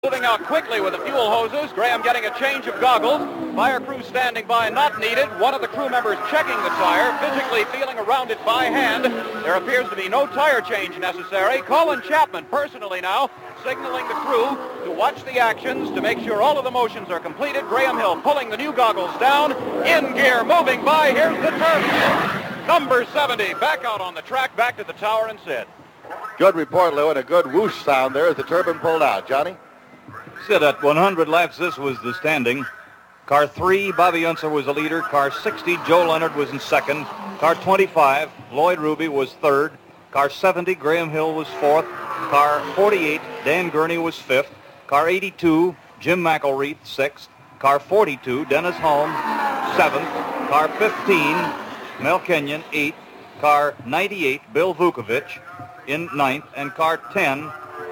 Moving out quickly with the fuel hoses. Graham getting a change of goggles. Fire crew standing by, not needed. One of the crew members checking the tire, physically feeling around it by hand. There appears to be no tire change necessary. Colin Chapman personally now signaling the crew to watch the actions to make sure all of the motions are completed. Graham Hill pulling the new goggles down. In gear, moving by. Here's the turn. Number 70 back out on the track, back to the tower and Sid. Good report, Lou, and a good whoosh sound there as the turbine pulled out. Johnny? Sid, at 100 laps, this was the standing. Car 3, Bobby Unser was the leader. Car 60, Joe Leonard was in second. Car 25, Lloyd Ruby was third. Car 70, Graham Hill was fourth. Car 48, Dan Gurney was fifth. Car 82, Jim McElreath, sixth. Car 42, Dennis Holmes, seventh. Car 15, Mel Kenyon, eighth. Car 98, Bill Vukovich in ninth. And car 10,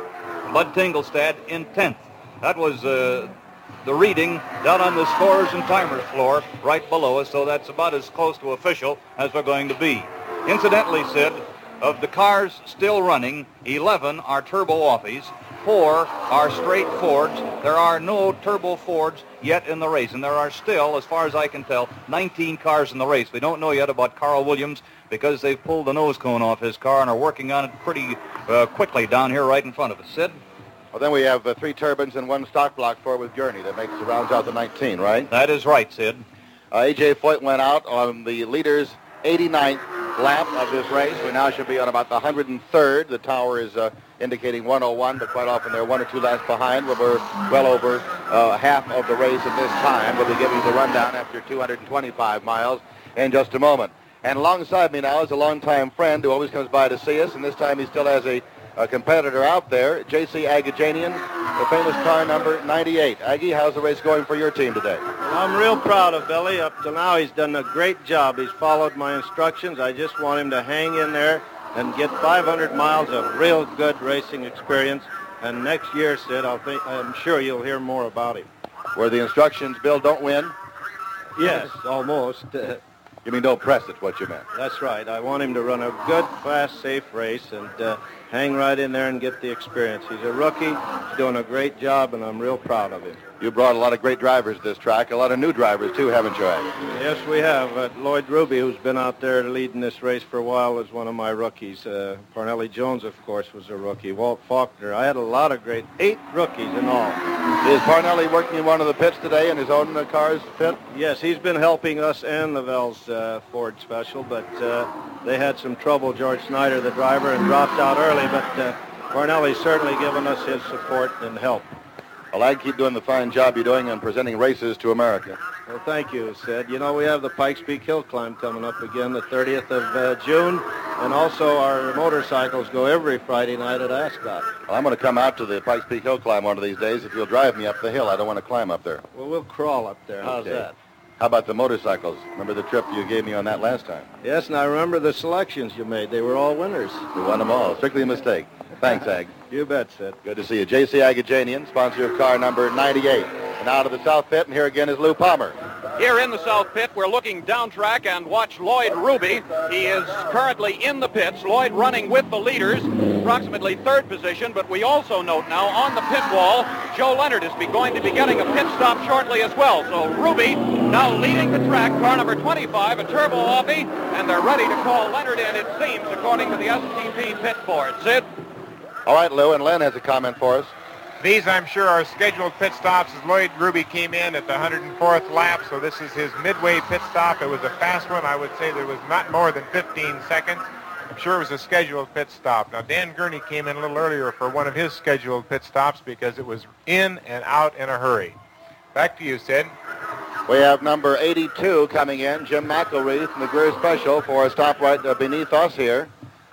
Bud Tingelstad in 10th. That was the reading down on the scorers and timers floor right below us, so that's about as close to official as we're going to be. Incidentally, Sid, of the cars still running, 11 are turbo offies, 4 are straight Fords. There are no turbo Fords yet in the race, and there are still, as far as I can tell, 19 cars in the race. We don't know yet about Carl Williams because they've pulled the nose cone off his car and are working on it pretty quickly down here right in front of us. Sid? Well, then we have 3 turbines and 1 stock block for with Gurney. That rounds out the 19, right? That is right, Sid. A.J. Foyt went out on the leader's 89th lap of this race. We now should be on about the 103rd. The tower is indicating 101, but quite often they're 1 or 2 laps behind. We're well over half of the race at this time. We'll be giving you the rundown after 225 miles in just a moment. And alongside me now is a longtime friend who always comes by to see us, and this time he still has a competitor out there, J.C. Agajanian, the famous car number 98. Aggie, how's the race going for your team today? Well, I'm real proud of Billy. Up to now, he's done a great job. He's followed my instructions. I just want him to hang in there and get 500 miles of real good racing experience. And next year, Sid, I'm sure you'll hear more about him. Where the instructions, Bill, don't win? Yes, almost. You mean don't press it, what you meant. That's right. I want him to run a good, fast, safe race and hang right in there and get the experience. He's a rookie. He's doing a great job, and I'm real proud of him. You brought a lot of great drivers to this track, a lot of new drivers, too, haven't you, Ag? Yes, we have. Lloyd Ruby, who's been out there leading this race for a while, was one of my rookies. Parnelli Jones, of course, was a rookie. Walt Faulkner. I had a lot of 8 rookies in all. Is Parnelli working in one of the pits today in his own car's pit? Yes, he's been helping us and the Vels Ford Special, but they had some trouble, George Snyder, the driver, and dropped out early, but Parnelli's certainly given us his support and help. Well, Ag, keep doing the fine job you're doing and presenting races to America. Well, thank you, Sid. You know, we have the Pikes Peak Hill Climb coming up again the 30th of June, and also our motorcycles go every Friday night at Ascot. Well, I'm going to come out to the Pikes Peak Hill Climb one of these days if you'll drive me up the hill. I don't want to climb up there. Well, we'll crawl up there. How's Okay. that? How about the motorcycles? Remember the trip you gave me on that last time? Yes, and I remember the selections you made. They were all winners. We won them all. Strictly a mistake. Thanks, Ag. You bet, Sid. Good to see you. J.C. Agajanian, sponsor of car number 98. And out of the South Pit, and here again is Lou Palmer. Here in the South Pit, we're looking down track and watch Lloyd Ruby. He is currently in the pits. Lloyd running with the leaders, approximately 3rd position, but we also note now on the pit wall, Joe Leonard is going to be getting a pit stop shortly as well. So Ruby now leading the track, car number 25, a turbo offie, and they're ready to call Leonard in, it seems, according to the STP pit board. Sid? All right, Lou, and Len has a comment for us. These, I'm sure, are scheduled pit stops as Lloyd Ruby came in at the 104th lap, so this is his midway pit stop. It was a fast one. I would say there was not more than 15 seconds. I'm sure it was a scheduled pit stop. Now, Dan Gurney came in a little earlier for one of his scheduled pit stops because it was in and out in a hurry. Back to you, Sid. We have number 82 coming in, Jim McElreath from the Greer Special for a stop right beneath us here.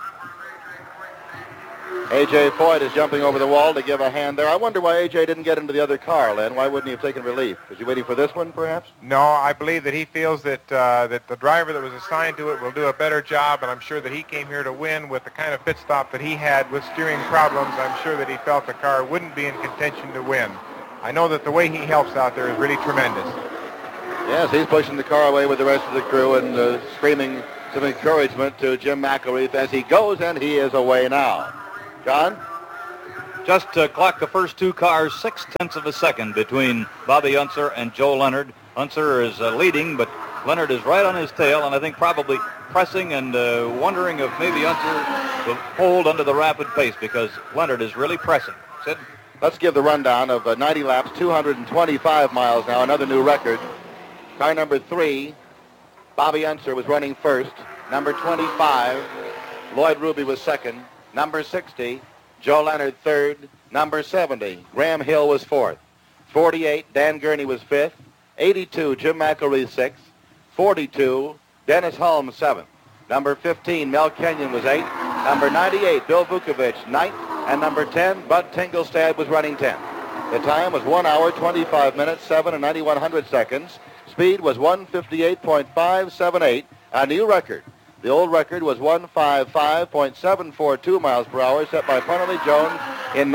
A.J. Foyt is jumping over the wall to give a hand there. I wonder why A.J. didn't get into the other car, Len. Why wouldn't he have taken relief? Was he waiting for this one, perhaps? No, I believe that he feels that that the driver that was assigned to it will do a better job, and I'm sure that he came here to win with the kind of pit stop that he had with steering problems. I'm sure that he felt the car wouldn't be in contention to win. I know that the way he helps out there is really tremendous. Yes, he's pushing the car away with the rest of the crew and screaming some encouragement to Jim McElreath as he goes, and he is away now. John? just clocked the first two cars 0.6 of a second between Bobby Unser and Joe Leonard. Unser is leading, but Leonard is right on his tail, and I think probably pressing and wondering if maybe Unser will hold under the rapid pace because Leonard is really pressing. Sid? Let's give the rundown of 90 laps, 225 miles now, another new record. Car number 3, Bobby Unser was running first. Number 25, Lloyd Ruby was second. Number 60, Joe Leonard third. Number 70, Graham Hill was fourth. 48, Dan Gurney was fifth. 82, Jim McElreath sixth. 42, Dennis Holmes seventh. Number 15, Mel Kenyon was eighth. Number 98, Bill Vukovich ninth. And number 10, Bud Tingelstad was running 10th. The time was 1 hour, 25 minutes, 7 and 91 seconds. Speed was 158.578, a new record. The old record was 155.742 miles per hour, set by Parnelly Jones in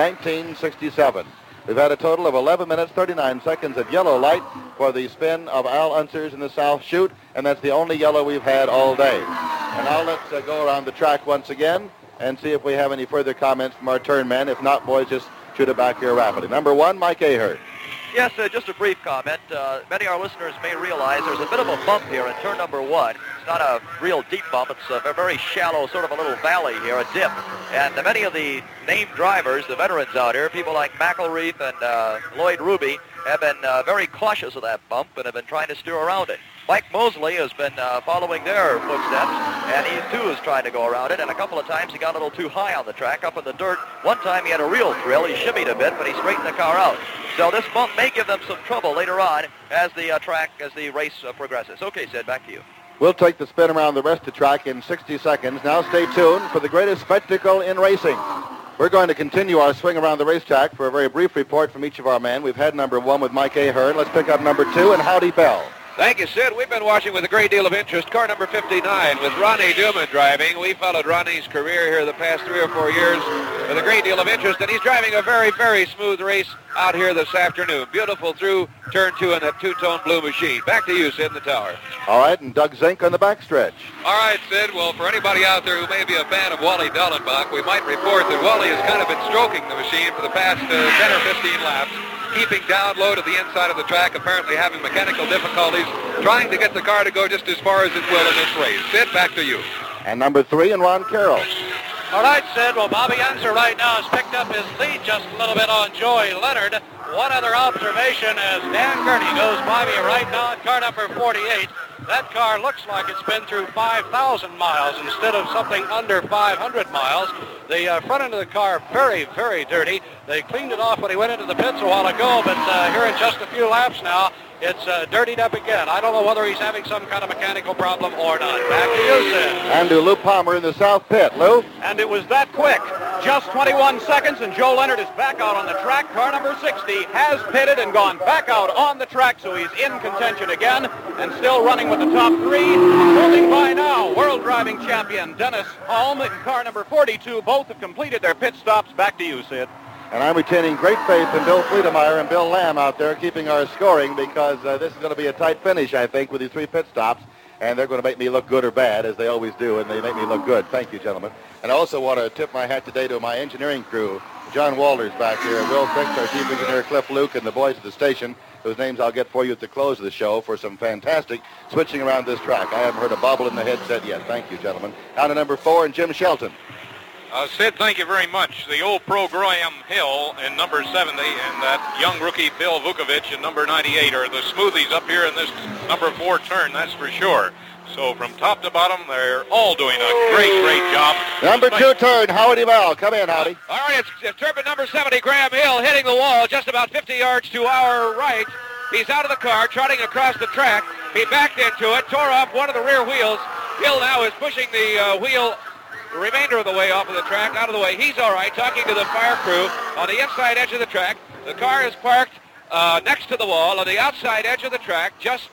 1967. We've had a total of 11 minutes, 39 seconds of yellow light for the spin of Al Unser's in the South Chute, and that's the only yellow we've had all day. And now let's go around the track once again and see if we have any further comments from our turn men. If not, boys, just shoot it back here rapidly. Number 1, Mike Ahern. Yes, just a brief comment. Many of our listeners may realize there's a bit of a bump here in turn number 1. It's not a real deep bump. It's a very shallow, sort of a little valley here, a dip. And many of the named drivers, the veterans out here, people like McElreath and Lloyd Ruby, have been very cautious of that bump and have been trying to steer around it. Mike Mosley has been following their footsteps, and he too is trying to go around it, and a couple of times he got a little too high on the track, up in the dirt. One time he had a real thrill. He shimmied a bit, but he straightened the car out. So this bump may give them some trouble later on as the race progresses. Okay, Sid, back to you. We'll take the spin around the rest of the track in 60 seconds. Now stay tuned for the greatest spectacle in racing. We're going to continue our swing around the racetrack for a very brief report from each of our men. We've had number 1 with Mike Ahern. Let's pick up number 2 and Howdy Bell. Thank you, Sid. We've been watching with a great deal of interest car number 59 with Ronnie Duman driving. We followed Ronnie's career here the past 3 or 4 years with a great deal of interest, and he's driving a very, very smooth race out here this afternoon. Beautiful through turn 2 in that two-tone blue machine. Back to you, Sid, in the tower. All right, and Doug Zink on the backstretch. All right, Sid. Well, for anybody out there who may be a fan of Wally Dallenbach, we might report that Wally has kind of been stroking the machine for the past 10 or 15 laps, keeping down low to the inside of the track, apparently having mechanical difficulties, trying to get the car to go just as far as it will in this race. Sid, back to you. And number 3 and Ron Carroll. All right, Sid. Well, Bobby Unser right now has picked up his lead just a little bit on Joey Leonard. One other observation as Dan Gurney goes by me right now at car number 48. That car looks like it's been through 5,000 miles instead of something under 500 miles. The front end of the car very, very dirty. They cleaned it off when he went into the pits a while ago, but here in just a few laps now, it's dirtied up again. I don't know whether he's having some kind of mechanical problem or not. Back to you, Sid. And to Lou Palmer in the south pit. Lou? And it was that quick. Just 21 seconds, and Joe Leonard is back out on the track. Car number 60 has pitted and gone back out on the track, so he's in contention again and still running with the top 3. Moving by now, world driving champion Dennis Holm in car number 42. Both have completed their pit stops. Back to you, Sid. And I'm retaining great faith in Bill Fleetemeyer and Bill Lamb out there keeping our scoring because this is going to be a tight finish, I think, with these 3 pit stops. And they're going to make me look good or bad, as they always do, and they make me look good. Thank you, gentlemen. And I also want to tip my hat today to my engineering crew. John Walters back here, Will Fix, our chief engineer, Cliff Luke, and the boys at the station, whose names I'll get for you at the close of the show, for some fantastic switching around this track. I haven't heard a bobble in the headset yet. Thank you, gentlemen. Down to number 4, and Jim Shelton. Sid, thank you very much. The old pro Graham Hill in number 70 and that young rookie Bill Vukovich in number 98 are the smoothies up here in this number 4 turn, that's for sure. So from top to bottom, they're all doing a great, great job. Number 2 turn, Howdy Bell. Come in, Howdy. All right, it's turbine number 70, Graham Hill, hitting the wall just about 50 yards to our right. He's out of the car, trotting across the track. He backed into it, tore off one of the rear wheels. Hill now is pushing the wheel the remainder of the way off of the track, out of the way. He's all right, talking to the fire crew on the inside edge of the track. The car is parked next to the wall on the outside edge of the track, just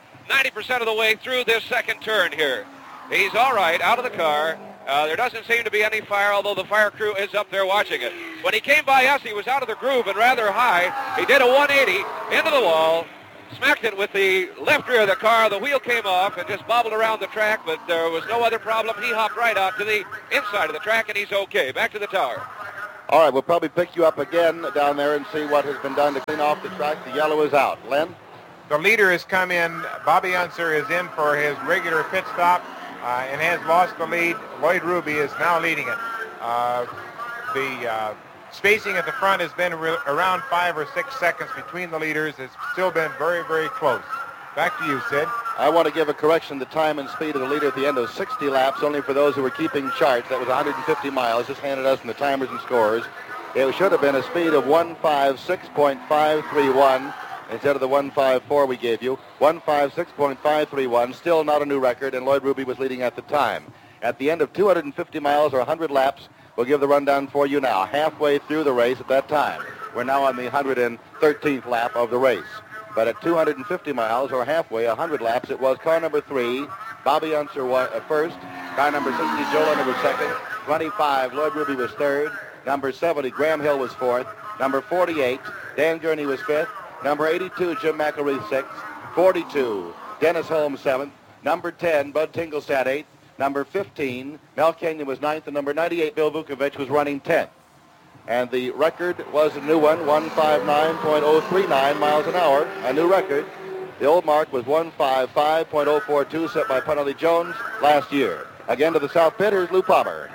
90% of the way through this second turn here. He's all right, out of the car. There doesn't seem to be any fire, although the fire crew is up there watching it. When he came by us, he was out of the groove and rather high. He did a 180 into the wall, smacked it with the left rear of the car. The wheel came off and just bobbled around the track, but there was no other problem. He hopped right out to the inside of the track, and he's okay. Back to the tower. All right, we'll probably pick you up again down there and see what has been done to clean off the track. The yellow is out. Len? The leader has come in. Bobby Unser is in for his regular pit stop and has lost the lead. Lloyd Ruby is now leading it. The spacing at the front has been around 5 or 6 seconds between the leaders. It's still been very, very close. Back to you, Sid. I want to give a correction. The time and speed of the leader at the end of 60 laps, only for those who were keeping charts. That was 150 miles, just handed us from the timers and scores. It should have been a speed of 156.531 instead of the 154 we gave you. 156.531, still not a new record, and Lloyd Ruby was leading at the time. At the end of 250 miles or 100 laps, we'll give the rundown for you now. Halfway through the race at that time. We're now on the 113th lap of the race. But at 250 miles, or halfway, 100 laps, it was car number 3, Bobby Unser first. Car number 60, Joe Leonard was second. 25, Lloyd Ruby was third. Number 70, Graham Hill was fourth. Number 48, Dan Gurney was fifth. Number 82, Jim McElreath sixth. 42, Dennis Holmes seventh. Number 10, Bud Tinglestad eighth. Number 15, Mel Kenyon was ninth. And number 98, Bill Vukovich was running 10th. And the record was a new one, 159.039 miles an hour, a new record. The old mark was 155.042 set by Penelope Jones last year. Again to the south pit, here's Lou Palmer.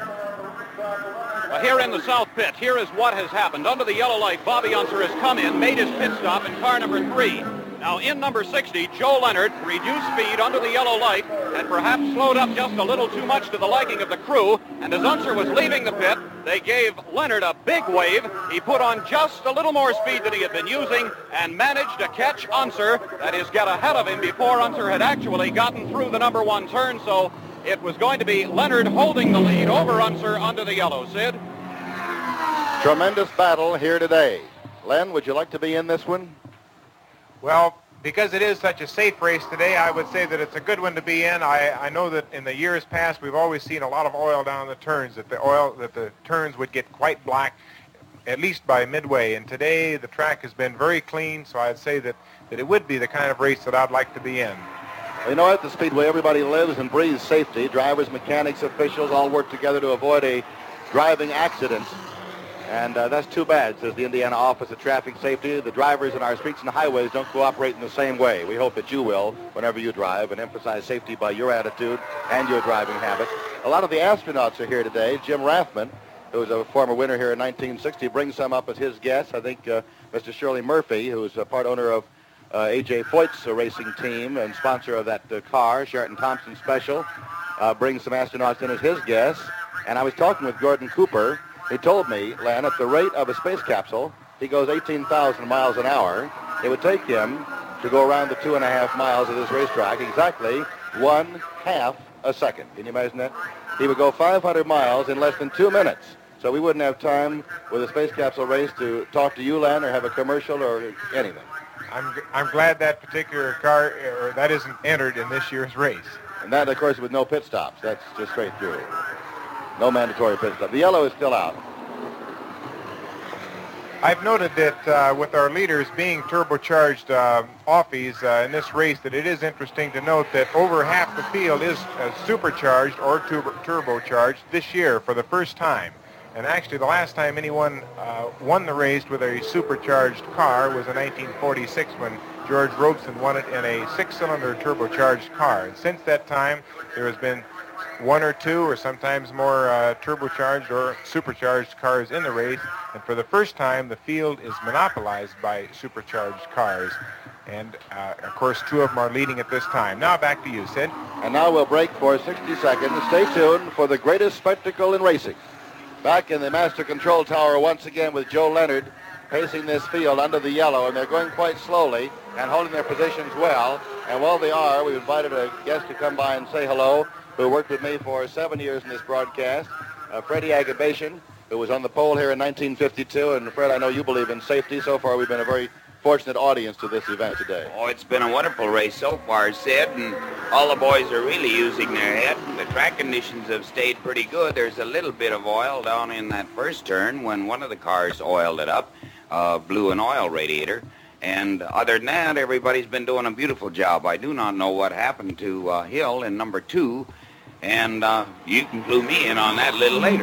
Well, here in the south pit, here is what has happened. Under the yellow light, Bobby Unser has come in, made his pit stop in car number 3. Now in number 60, Joe Leonard reduced speed under the yellow light and perhaps slowed up just a little too much to the liking of the crew. And as Unser was leaving the pit, they gave Leonard a big wave. He put on just a little more speed than he had been using and managed to catch Unser, that is, get ahead of him before Unser had actually gotten through the number 1 turn. So it was going to be Leonard holding the lead over Unser under the yellow. Sid? Tremendous battle here today. Len, would you like to be in this one? Well, because it is such a safe race today, I would say that it's a good one to be in. I know that in the years past, we've always seen a lot of oil down the turns, that the turns would get quite black, at least by midway. And today, the track has been very clean, so I'd say that it would be the kind of race that I'd like to be in. You know, at the Speedway, everybody lives and breathes safety. Drivers, mechanics, officials all work together to avoid a driving accident. And that's too bad, says the Indiana Office of Traffic Safety. The drivers in our streets and highways don't cooperate in the same way. We hope that you will whenever you drive and emphasize safety by your attitude and your driving habit. A lot of the astronauts are here today. Jim Rathman, who was a former winner here in 1960, brings some up as his guests. I think Mr. Shirley Murphy, who is a part owner of A.J. Foyt's racing team and sponsor of that car, Sheraton Thompson Special, brings some astronauts in as his guests. And I was talking with Gordon Cooper. He told me, Len, at the rate of a space capsule, he goes 18,000 miles an hour. It would take him to go around the 2.5 miles of this racetrack exactly 1/2 a second. Can you imagine that? He would go 500 miles in less than 2 minutes. So we wouldn't have time with a space capsule race to talk to you, Len, or have a commercial or anything. I'm glad that particular car, or that isn't entered in this year's race. And that, of course, with no pit stops. That's just straight through. No mandatory pit stop. The yellow is still out. I've noted that with our leaders being turbocharged offies in this race, that it is interesting to note that over half the field is supercharged or turbocharged this year for the first time. And actually, the last time anyone won the race with a supercharged car was in 1946 when George Robeson won it in a 6-cylinder turbocharged car. And since that time, there has been 1 or 2 or sometimes more turbocharged or supercharged cars in the race. And for the first time, the field is monopolized by supercharged cars. And, of course, 2 of them are leading at this time. Now back to you, Sid. And now we'll break for 60 seconds. Stay tuned for the greatest spectacle in racing. Back in the Master Control Tower once again with Joe Leonard pacing this field under the yellow. And they're going quite slowly and holding their positions well. And while they are, we've invited a guest to come by and say hello, who worked with me for 7 years in this broadcast, Freddie Agabation, who was on the pole here in 1952. And, Fred, I know you believe in safety. So far, we've been a very fortunate audience to this event today. Oh, it's been a wonderful race so far, Sid, and all the boys are really using their head. The track conditions have stayed pretty good. There's a little bit of oil down in that first turn when one of the cars oiled it up, blew an oil radiator. And other than that, everybody's been doing a beautiful job. I do not know what happened to Hill in number 2, and you can clue me in on that a little later.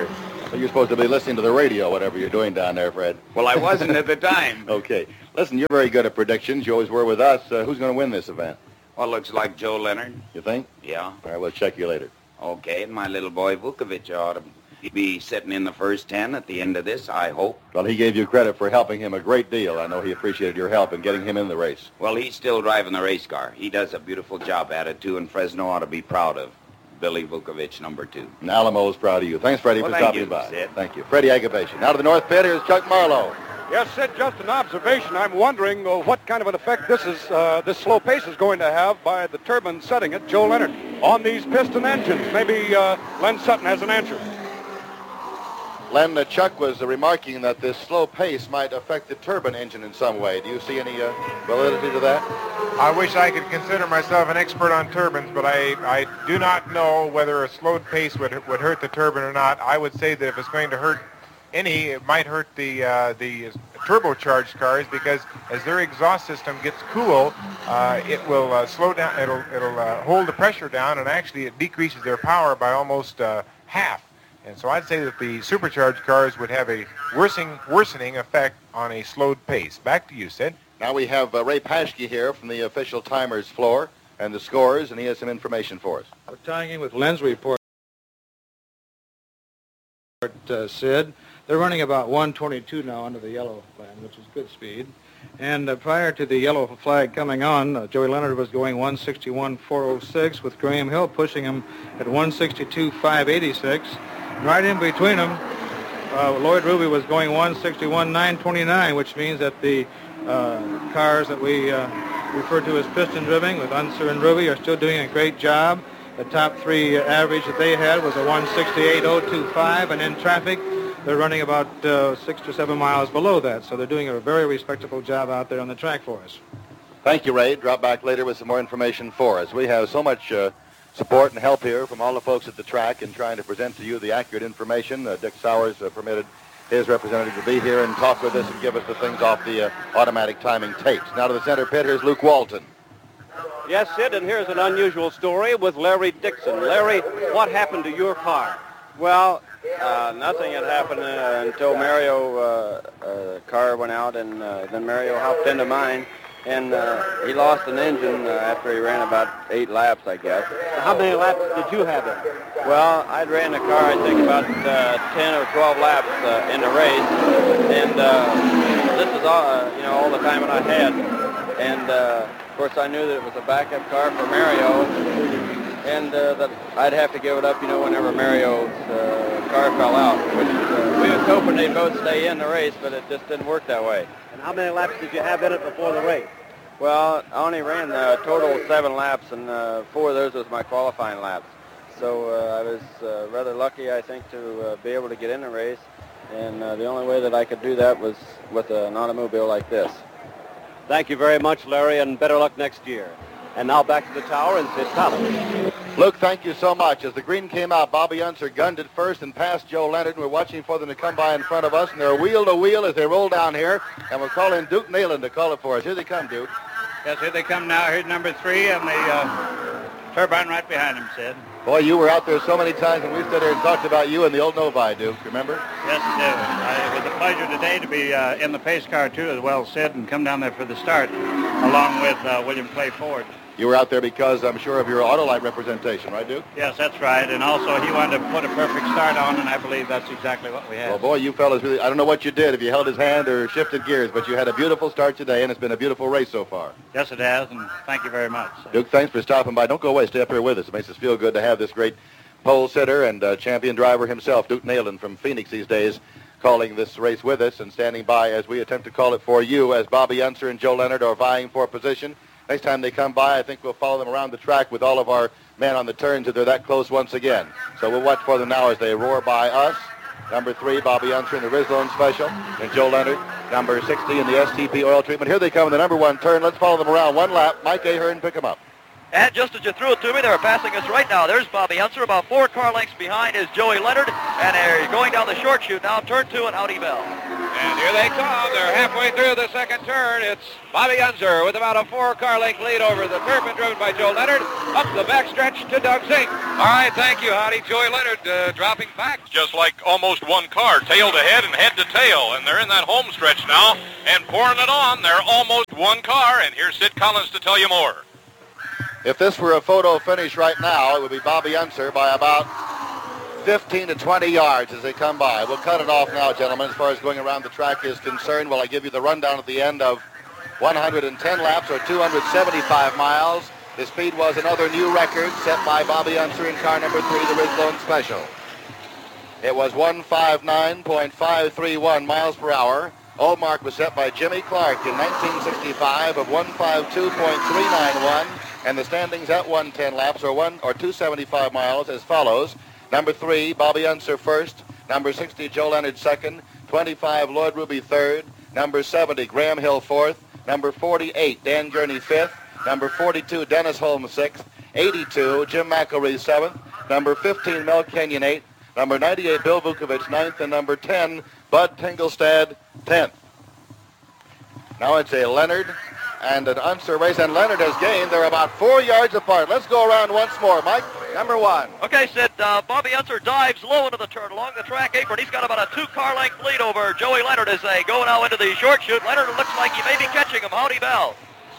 Well, you're supposed to be listening to the radio, whatever you're doing down there, Fred. Well, I wasn't at the time. Okay. Listen, you're very good at predictions. You always were with us. Who's going to win this event? Well, looks like Joe Leonard. You think? Yeah. All right, we'll check you later. Okay, and my little boy Vukovic ought to be sitting in the first 10 at the end of this, I hope. Well, he gave you credit for helping him a great deal. I know he appreciated your help in getting him in the race. Well, he's still driving the race car. He does a beautiful job at it, too, and Fresno ought to be proud of Billy Vukovic, number 2. And Alamo's proud of you. Thanks, Freddie, for stopping by. Sid. Thank you. Freddie Agabation. Now to the north pit, here's Chuck Marlowe. Yes, Sid, just an observation. I'm wondering what kind of an effect this slow pace is going to have by the turbine setting it, Joe Leonard, on these piston engines. Maybe Len Sutton has an answer. Len, Chuck was remarking that this slow pace might affect the turbine engine in some way. Do you see any validity to that? I wish I could consider myself an expert on turbines, but I do not know whether a slowed pace would hurt the turbine or not. I would say that if it's going to hurt any, it might hurt the turbocharged cars, because as their exhaust system gets cool, it will slow down. It'll hold the pressure down, and actually it decreases their power by almost half. And so I'd say that the supercharged cars would have a worsening effect on a slowed pace. Back to you, Sid. Now we have Ray Paschke here from the official timers floor and the scores, and he has some information for us. We're tying in with Len's report, Sid. They're running about 122 now under the yellow flag, which is good speed. And prior to the yellow flag coming on, Joey Leonard was going 161.406 with Graham Hill pushing him at 162.586. Right in between them, Lloyd Ruby was going 161.929, which means that the cars that we refer to as piston driven with Unser and Ruby are still doing a great job. The top 3 average that they had was a 168.025, and in traffic, they're running about 6 to 7 miles below that. So they're doing a very respectable job out there on the track for us. Thank you, Ray. Drop back later with some more information for us. We have so much support and help here from all the folks at the track in trying to present to you the accurate information. Dick Sowers permitted his representative to be here and talk with us and give us the things off the automatic timing tapes. Now to the center pit, here's Luke Walton. Yes, Sid, and here's an unusual story with Larry Dixon. Larry, what happened to your car? Well, nothing had happened until Mario car went out, and then Mario hopped into mine, and he lost an engine after he ran about 8 laps, I guess. How many laps did you have in? Well, I'd ran the car, I think, about 10 or 12 laps in the race, and this is all the time that I had. And, of course, I knew that it was a backup car for Mario, and that I'd have to give it up, whenever Mario's car fell out, which we was hoping they'd both stay in the race, but it just didn't work that way. And how many laps did you have in it before the race? Well, I only ran a total of 7 laps, and 4 of those was my qualifying laps. So I was rather lucky, I think, to be able to get in the race, and the only way that I could do that was with an automobile like this. Thank you very much, Larry, and better luck next year. And now back to the tower and Sid Collins. Luke, thank you so much. As the green came out, Bobby Unser gunned it first and passed Joe Leonard, and we're watching for them to come by in front of us, and they're wheel to wheel as they roll down here, and we'll call in Duke Neyland to call it for us. Here they come, Duke. Yes, here they come now. Here's number 3 and the turbine right behind him, Sid. Boy, you were out there so many times when we stood here and talked about you and the old Novi, Duke, remember? Yes, it was a pleasure today to be in the pace car, too, as well, Sid, and come down there for the start, along with William Clay Ford. You were out there because, I'm sure, of your Autolite representation, right, Duke? Yes, that's right, and also he wanted to put a perfect start on, and I believe that's exactly what we had. Well, boy, you fellas really, I don't know what you did, if you held his hand or shifted gears, but you had a beautiful start today, and it's been a beautiful race so far. Yes, it has, and thank you very much. Duke, thanks for stopping by. Don't go away. Stay up here with us. It makes us feel good to have this great pole sitter and champion driver himself, Duke Neyland from Phoenix these days, calling this race with us and standing by as we attempt to call it for you as Bobby Unser and Joe Leonard are vying for position. Next time they come by, I think we'll follow them around the track with all of our men on the turns if they're that close once again. So we'll watch for them now as they roar by us. Number 3, Bobby Unser in the Rizlone Special, and Joe Leonard, number 60 in the STP oil treatment. Here they come in the number 1 turn. Let's follow them around 1 lap. Mike Ahern, pick them up. And just as you threw it to me, they're passing us right now. There's Bobby Unser. About 4 car lengths behind is Joey Leonard. And they're going down the short chute now. Turn 2 and Audi Bell. And here they come. They're halfway through the second turn. It's Bobby Unser with about a 4-car length lead over the Turbine driven by Joe Leonard. Up the backstretch to Doug Zink. All right, thank you, Howdy. Joey Leonard dropping back. Just like almost one car, tail to head and head to tail. And they're in that home stretch now and pouring it on. They're almost one car. And here's Sid Collins to tell you more. If this were a photo finish right now, it would be Bobby Unser by about 15 to 20 yards as they come by. We'll cut it off now, gentlemen, as far as going around the track is concerned. While I give you the rundown at the end of 110 laps or 275 miles. The speed was another new record set by Bobby Unser in car number 3, the Rizlone Special. It was 159.531 miles per hour. Old mark was set by Jimmy Clark in 1965 of 152.391. And the standings at 110 laps or 275 miles as follows. Number 3, Bobby Unser first. Number 60, Joe Leonard second. 25, Lloyd Ruby third. Number 70, Graham Hill fourth. Number 48, Dan Gurney fifth. Number 42, Dennis Holmes sixth. 82, Jim McElree seventh. Number 15, Mel Kenyon eighth. Number 98, Bill Vukovich ninth. And number 10, Bud Tingelstad 10th. Now it's a Leonard and an Unser race, and Leonard has gained. They're about 4 yards apart. Let's go around once more. Mike, number 1. Okay, Sid, Bobby Unser dives low into the turn along the track apron. He's got about a 2-car length lead over Joey Leonard as they go now into the short chute. Leonard looks like he may be catching him. Howdy, Bell.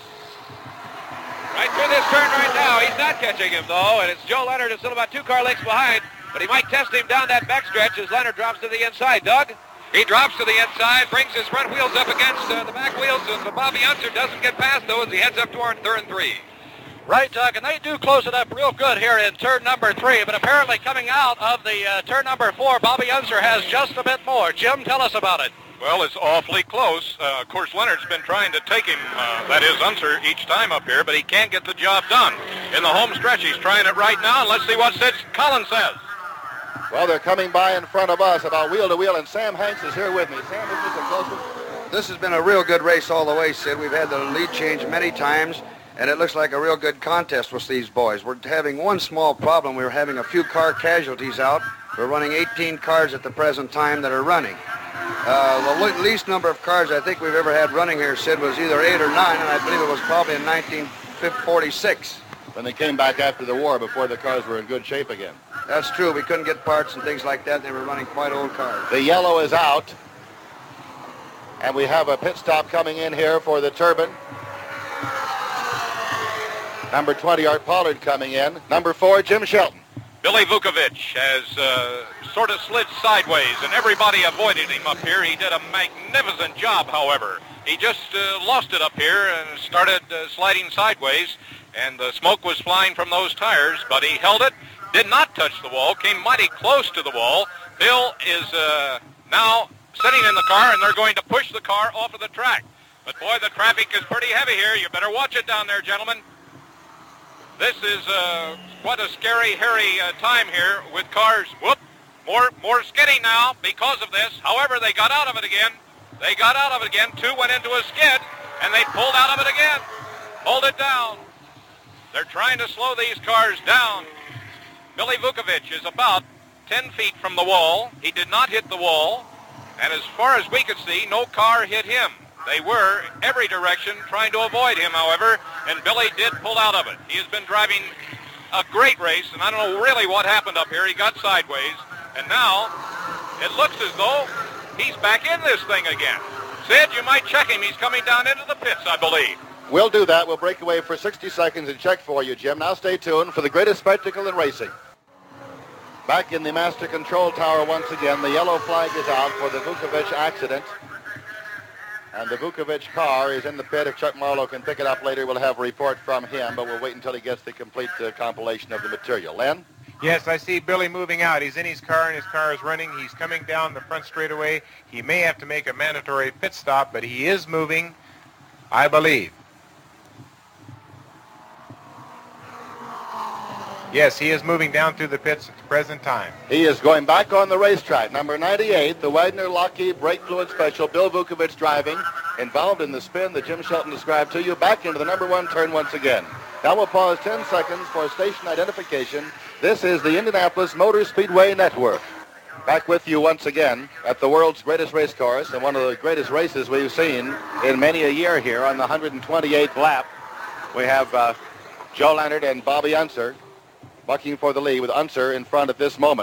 Right through this turn right now. He's not catching him, though, and it's Joe Leonard who's still about 2 car lengths behind, but he might test him down that backstretch as Leonard drops to the inside. Doug? He drops to the inside, brings his front wheels up against the back wheels, and Bobby Unser doesn't get past those. He heads up toward third and 3. Right, Doug, and they do close it up real good here in turn number 3, but apparently coming out of the turn number 4, Bobby Unser has just a bit more. Jim, tell us about it. Well, it's awfully close. Of course, Leonard's been trying to take him, that is Unser, each time up here, but he can't get the job done. In the home stretch, he's trying it right now, and let's see what Sid Collins says. Well, they're coming by in front of us about wheel to wheel, and Sam Hanks is here with me. Sam, is this a close one? This has been a real good race all the way, Sid. We've had the lead change many times, and it looks like a real good contest with these boys. We're having one small problem. We're having a few car casualties out. We're running 18 cars at the present time that are running. The least number of cars I think we've ever had running here, Sid, was either 8 or 9, and I believe it was probably in 1946. When they came back after the war, before the cars were in good shape again. That's true. We couldn't get parts and things like that, and they were running quite old cars. The yellow is out, and we have a pit stop coming in here for the Turbine. Number 20, Art Pollard coming in. Number 4, Jim Shelton. Billy Vukovich has sort of slid sideways, and everybody avoided him up here. He did a magnificent job, however. He just lost it up here and started sliding sideways, and the smoke was flying from those tires, but he held it, did not touch the wall, came mighty close to the wall. Bill is now sitting in the car, and they're going to push the car off of the track. But, boy, the traffic is pretty heavy here. You better watch it down there, gentlemen. This is quite a scary, hairy time here with cars. Whoop, more skidding now because of this. However, they got out of it again. They got out of it again. 2 went into a skid, and they pulled out of it again. Hold it down. They're trying to slow these cars down. Billy Vukovich is about 10 feet from the wall. He did not hit the wall, and as far as we could see, no car hit him. They were every direction trying to avoid him, however, and Billy did pull out of it. He has been driving a great race, and I don't know really what happened up here. He got sideways, and now it looks as though he's back in this thing again. Sid, you might check him. He's coming down into the pits, I believe. We'll do that. We'll break away for 60 seconds and check for you, Jim. Now stay tuned for the greatest spectacle in racing. Back in the master control tower once again, the yellow flag is out for the Vukovich accident. And the Vukovich car is in the pit. If Chuck Marlowe can pick it up later, we'll have a report from him, but we'll wait until he gets the complete compilation of the material. Len? Yes, I see Billy moving out. He's in his car, and his car is running. He's coming down the front straightaway. He may have to make a mandatory pit stop, but he is moving, I believe. Yes, he is moving down through the pits at the present time. He is going back on the racetrack. Number 98, the Wagner Lockheed Brake Fluid Special, Bill Vukovich driving, involved in the spin that Jim Shelton described to you, back into the number 1 turn once again. Now we'll pause 10 seconds for station identification. This is the Indianapolis Motor Speedway Network. Back with you once again at the world's greatest race course and one of the greatest races we've seen in many a year here on the 128th lap. We have Joe Leonard and Bobby Unser bucking for the lead with Unser in front at this moment.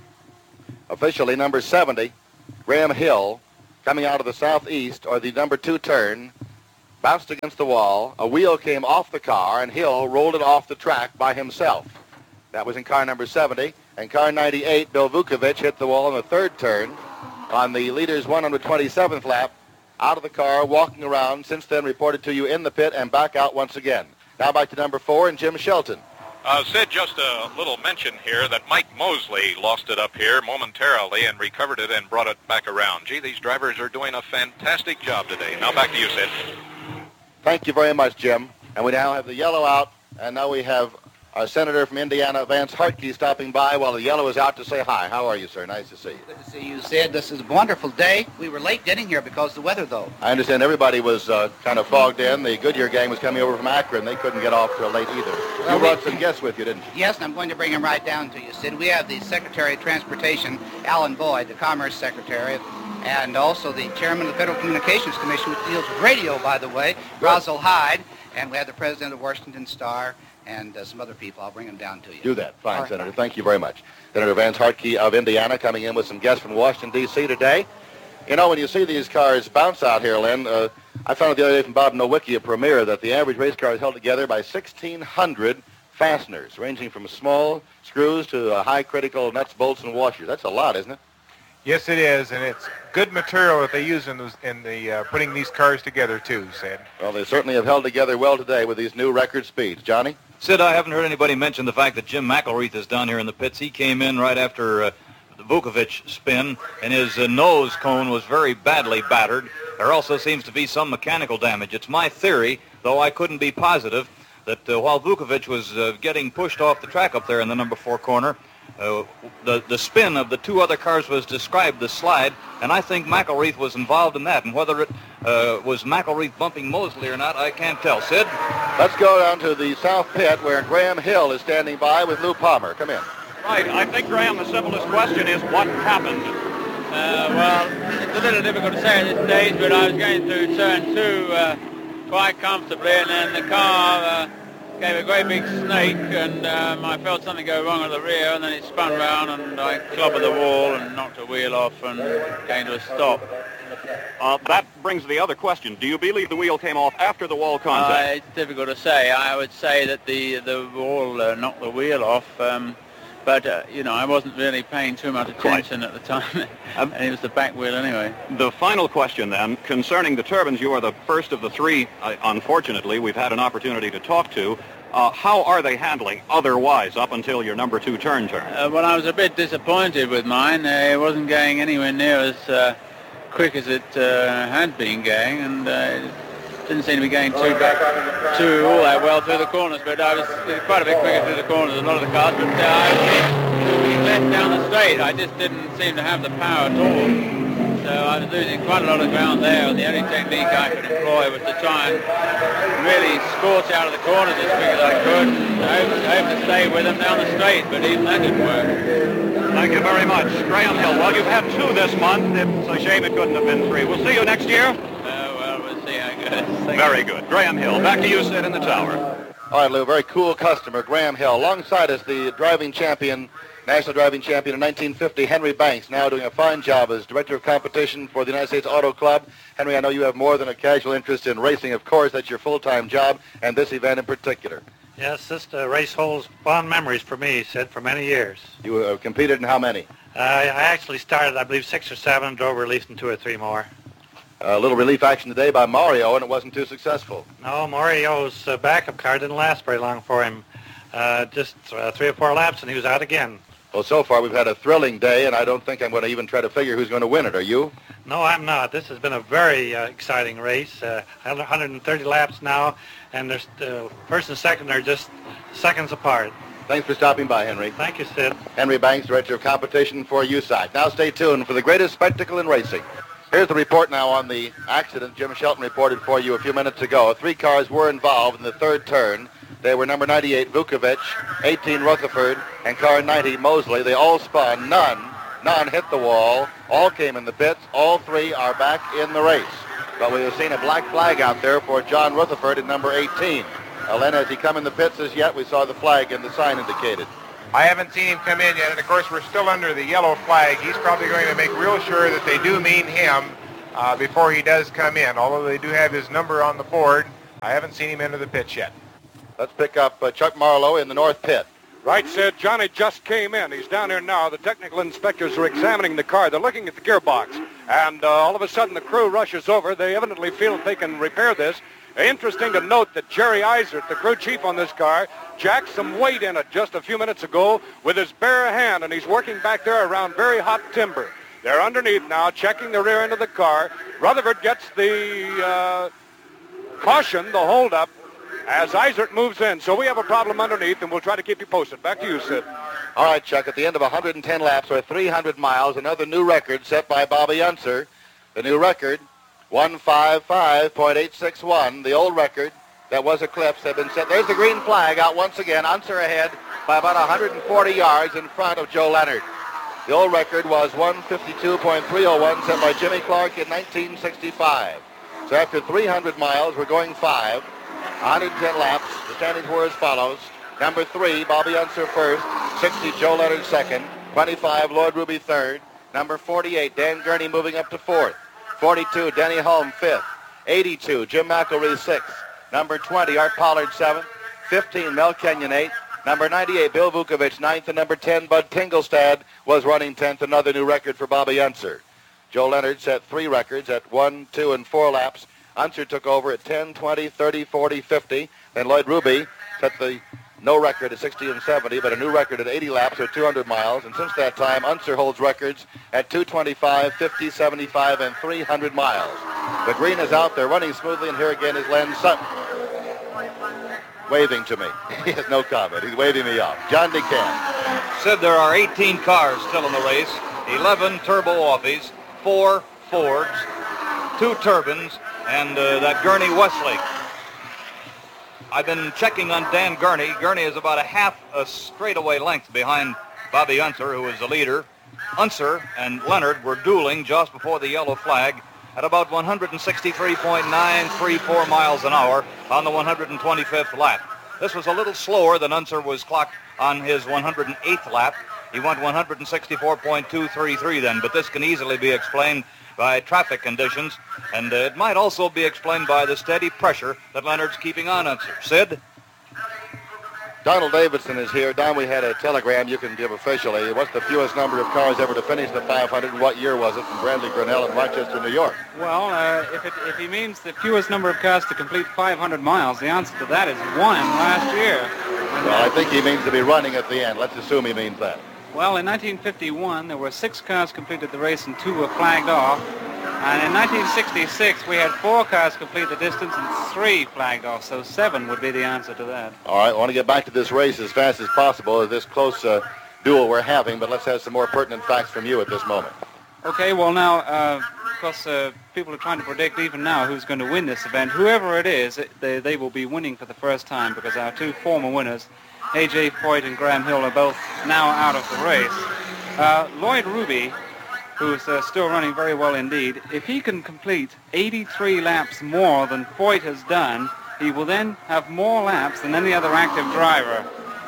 Officially number 70, Graham Hill, coming out of the southeast or the number 2 turn, bounced against the wall. A wheel came off the car and Hill rolled it off the track by himself. That was in car number 70. And car 98, Bill Vukovich, hit the wall in the 3rd turn on the leader's 127th lap, out of the car, walking around, since then reported to you in the pit and back out once again. Now back to number 4 and Jim Shelton. Sid, just a little mention here that Mike Mosley lost it up here momentarily and recovered it and brought it back around. Gee, these drivers are doing a fantastic job today. Now back to you, Sid. Thank you very much, Jim. And we now have the yellow out, and now we have our senator from Indiana, Vance Hartke, stopping by while the yellow is out to say hi. How are you, sir? Nice to see you. Good to see you, Sid. This is a wonderful day. We were late getting here because of the weather, though. I understand everybody was kind of fogged in. The Goodyear gang was coming over from Akron. They couldn't get off till late either. Well, you brought some guests with you, didn't you? Yes, and I'm going to bring them right down to you, Sid. We have the Secretary of Transportation, Alan Boyd, the Commerce Secretary, and also the Chairman of the Federal Communications Commission, which deals with radio, by the way, Rosal Hyde, and we have the President of the Washington Star, and some other people. I'll bring them down to you. Do that. Fine, right. Senator. Thank you very much. Senator Vance Hartke of Indiana coming in with some guests from Washington, D.C. today. You know, when you see these cars bounce out here, Lynn, I found out the other day from Bob Nowicki, a Premier, that the average race car is held together by 1,600 fasteners, ranging from small screws to high critical nuts, bolts, and washers. That's a lot, isn't it? Yes, it is, and it's good material that they use in the putting these cars together, too, Sid. Well, they certainly have held together well today with these new record speeds. Johnny? Sid, I haven't heard anybody mention the fact that Jim McElreath is down here in the pits. He came in right after the Vukovich spin, and his nose cone was very badly battered. There also seems to be some mechanical damage. It's my theory, though I couldn't be positive, that while Vukovich was getting pushed off the track up there in the number 4 corner, the spin of the 2 other cars was described, the slide, and I think McElreath was involved in that. And whether it was McElreath bumping Mosley or not, I can't tell. Sid? Let's go down to the south pit where Graham Hill is standing by with Lou Palmer. Come in. Right. I think, Graham, the simplest question is what happened? Well, it's a little difficult to say at this stage, but I was going through turn 2 quite comfortably, and then the car gave a great big snake, and I felt something go wrong at the rear, and then it spun round, and I clobbered the wall and knocked a wheel off and came to a stop. That brings the other question. Do you believe the wheel came off after the wall contact? It's difficult to say. I would say that the wall knocked the wheel off, but, you know, I wasn't really paying too much attention at the time, and it was the back wheel anyway. The final question, then, concerning the turbines, you are the first of the 3, unfortunately, we've had an opportunity to talk to. How are they handling otherwise up until your number 2 turn? Well, I was a bit disappointed with mine. It wasn't going anywhere near as quick as it had been going, and it didn't seem to be going all that well through the corners, but I was quite a bit quicker through the corners than a lot of the cars, but I was moving less down the straight. I just didn't seem to have the power at all. So I was losing quite a lot of ground there, and the only technique I could employ was to try and really scorch out of the corners as quick as I could, and hope to stay with them down the straight, but even that didn't work. Thank you very much. Graham Hill, well, you've had 2 this month. It's a shame it couldn't have been 3. We'll see you next year. Well, we'll see how it goes. Very good. Graham Hill, back to you, Sid, in the tower. All right, Lou, very cool customer, Graham Hill. Alongside us, the driving champion, national driving champion in 1950, Henry Banks, now doing a fine job as director of competition for the United States Auto Club. Henry, I know you have more than a casual interest in racing. Of course, that's your full-time job, and this event in particular. Yes, this race holds fond memories for me, Sid, for many years. You have competed in how many? I actually started, I believe, 6 or 7, drove relief in 2 or 3 more. A little relief action today by Mario, and it wasn't too successful. No, Mario's backup car didn't last very long for him. Just 3 or 4 laps, and he was out again. Well, so far we've had a thrilling day, and I don't think I'm going to even try to figure who's going to win it. Are you? No, I'm not. This has been a very exciting race. 130 laps now, and there's first and second are just seconds apart. Thanks for stopping by, Henry. Thank you, Sid. Henry Banks, director of competition for USAC. Now stay tuned for the greatest spectacle in racing. Here's the report now on the accident Jim Shelton reported for you a few minutes ago. 3 cars were involved in the 3rd turn. They were number 98, Vukovich, 18, Rutherford, and car 90, Mosley. They all spun. None None hit the wall. All came in the pits. All three are back in the race. But we have seen a black flag out there for John Rutherford in number 18. Then as he come in the pits as yet, we saw the flag and the sign indicated. I haven't seen him come in yet, and of course we're still under the yellow flag. He's probably going to make real sure that they do mean him before he does come in, although they do have his number on the board. I haven't seen him enter the pits yet. Let's pick up Chuck Marlowe in the north pit. Right, Sid. Johnny just came in. He's down here now. The technical inspectors are examining the car. They're looking at the gearbox. And all of a sudden, the crew rushes over. They evidently feel that they can repair this. Interesting to note that Jerry Eisert, the crew chief on this car, jacked some weight in it just a few minutes ago with his bare hand, and he's working back there around very hot timber. They're underneath now, checking the rear end of the car. Rutherford gets the caution, the holdup, as Eisert moves in. So we have a problem underneath, and we'll try to keep you posted. Back to you, Sid. All right, Chuck, at the end of 110 laps or 300 miles, another new record set by Bobby Unser. The new record, 155.861. The old record that was eclipsed had been set. There's the green flag out once again. Unser ahead by about 140 yards in front of Joe Leonard. The old record was 152.301 set by Jimmy Clark in 1965. So after 300 miles, we're going 5. 110 laps. The standings were as follows. Number 3, Bobby Unser first. 60, Joe Leonard second. 25, Lloyd Ruby third. Number 48, Dan Gurney moving up to fourth. 42, Denny Hulme fifth. 82, Jim McElree sixth. Number 20, Art Pollard seventh. 15, Mel Kenyon eighth. Number 98, Bill Vukovich ninth. And number 10, Bud Tingelstad was running 10th. Another new record for Bobby Unser. Joe Leonard set 3 records at 1, 2, and 4 laps. Unser took over at 10, 20, 30, 40, 50. Then Lloyd Ruby set the no record at 60 and 70, but a new record at 80 laps or 200 miles. And since that time, Unser holds records at 225, 50, 75, and 300 miles. The green is out there running smoothly, and here again is Len Sutton waving to me. He has no comment. He's waving me off. John DeCamp. Said there are 18 cars still in the race, 11 turbo offies, 4 Fords, 2 turbines, and that Gurney Westlake. I've been checking on Dan Gurney. Gurney is about a half a straightaway length behind Bobby Unser, who is the leader. Unser and Leonard were dueling just before the yellow flag at about 163.934 miles an hour on the 125th lap. This was a little slower than Unser was clocked on his 108th lap. He went 164.233 then, but this can easily be explained by traffic conditions, and it might also be explained by the steady pressure that Leonard's keeping on Unser. Sid? Donald Davidson is here. Don, we had a telegram you can give officially. What's the fewest number of cars ever to finish the 500, and what year was it from Bradley Grinnell in Rochester, New York? Well, if he means the fewest number of cars to complete 500 miles, the answer to that is 1 last year. Well, I think he means to be running at the end. Let's assume he means that. Well, in 1951, there were 6 cars completed the race and 2 were flagged off. And in 1966, we had 4 cars complete the distance and 3 flagged off, so 7 would be the answer to that. All right, I want to get back to this race as fast as possible, as this close duel we're having, but let's have some more pertinent facts from you at this moment. Okay, well now, of course, people are trying to predict even now who's going to win this event. Whoever it is, they will be winning for the first time, because our 2 former winners, A.J. Foyt and Graham Hill, are both now out of the race. Lloyd Ruby, who's still running very well indeed, if he can complete 83 laps more than Foyt has done, he will then have more laps than any other active driver.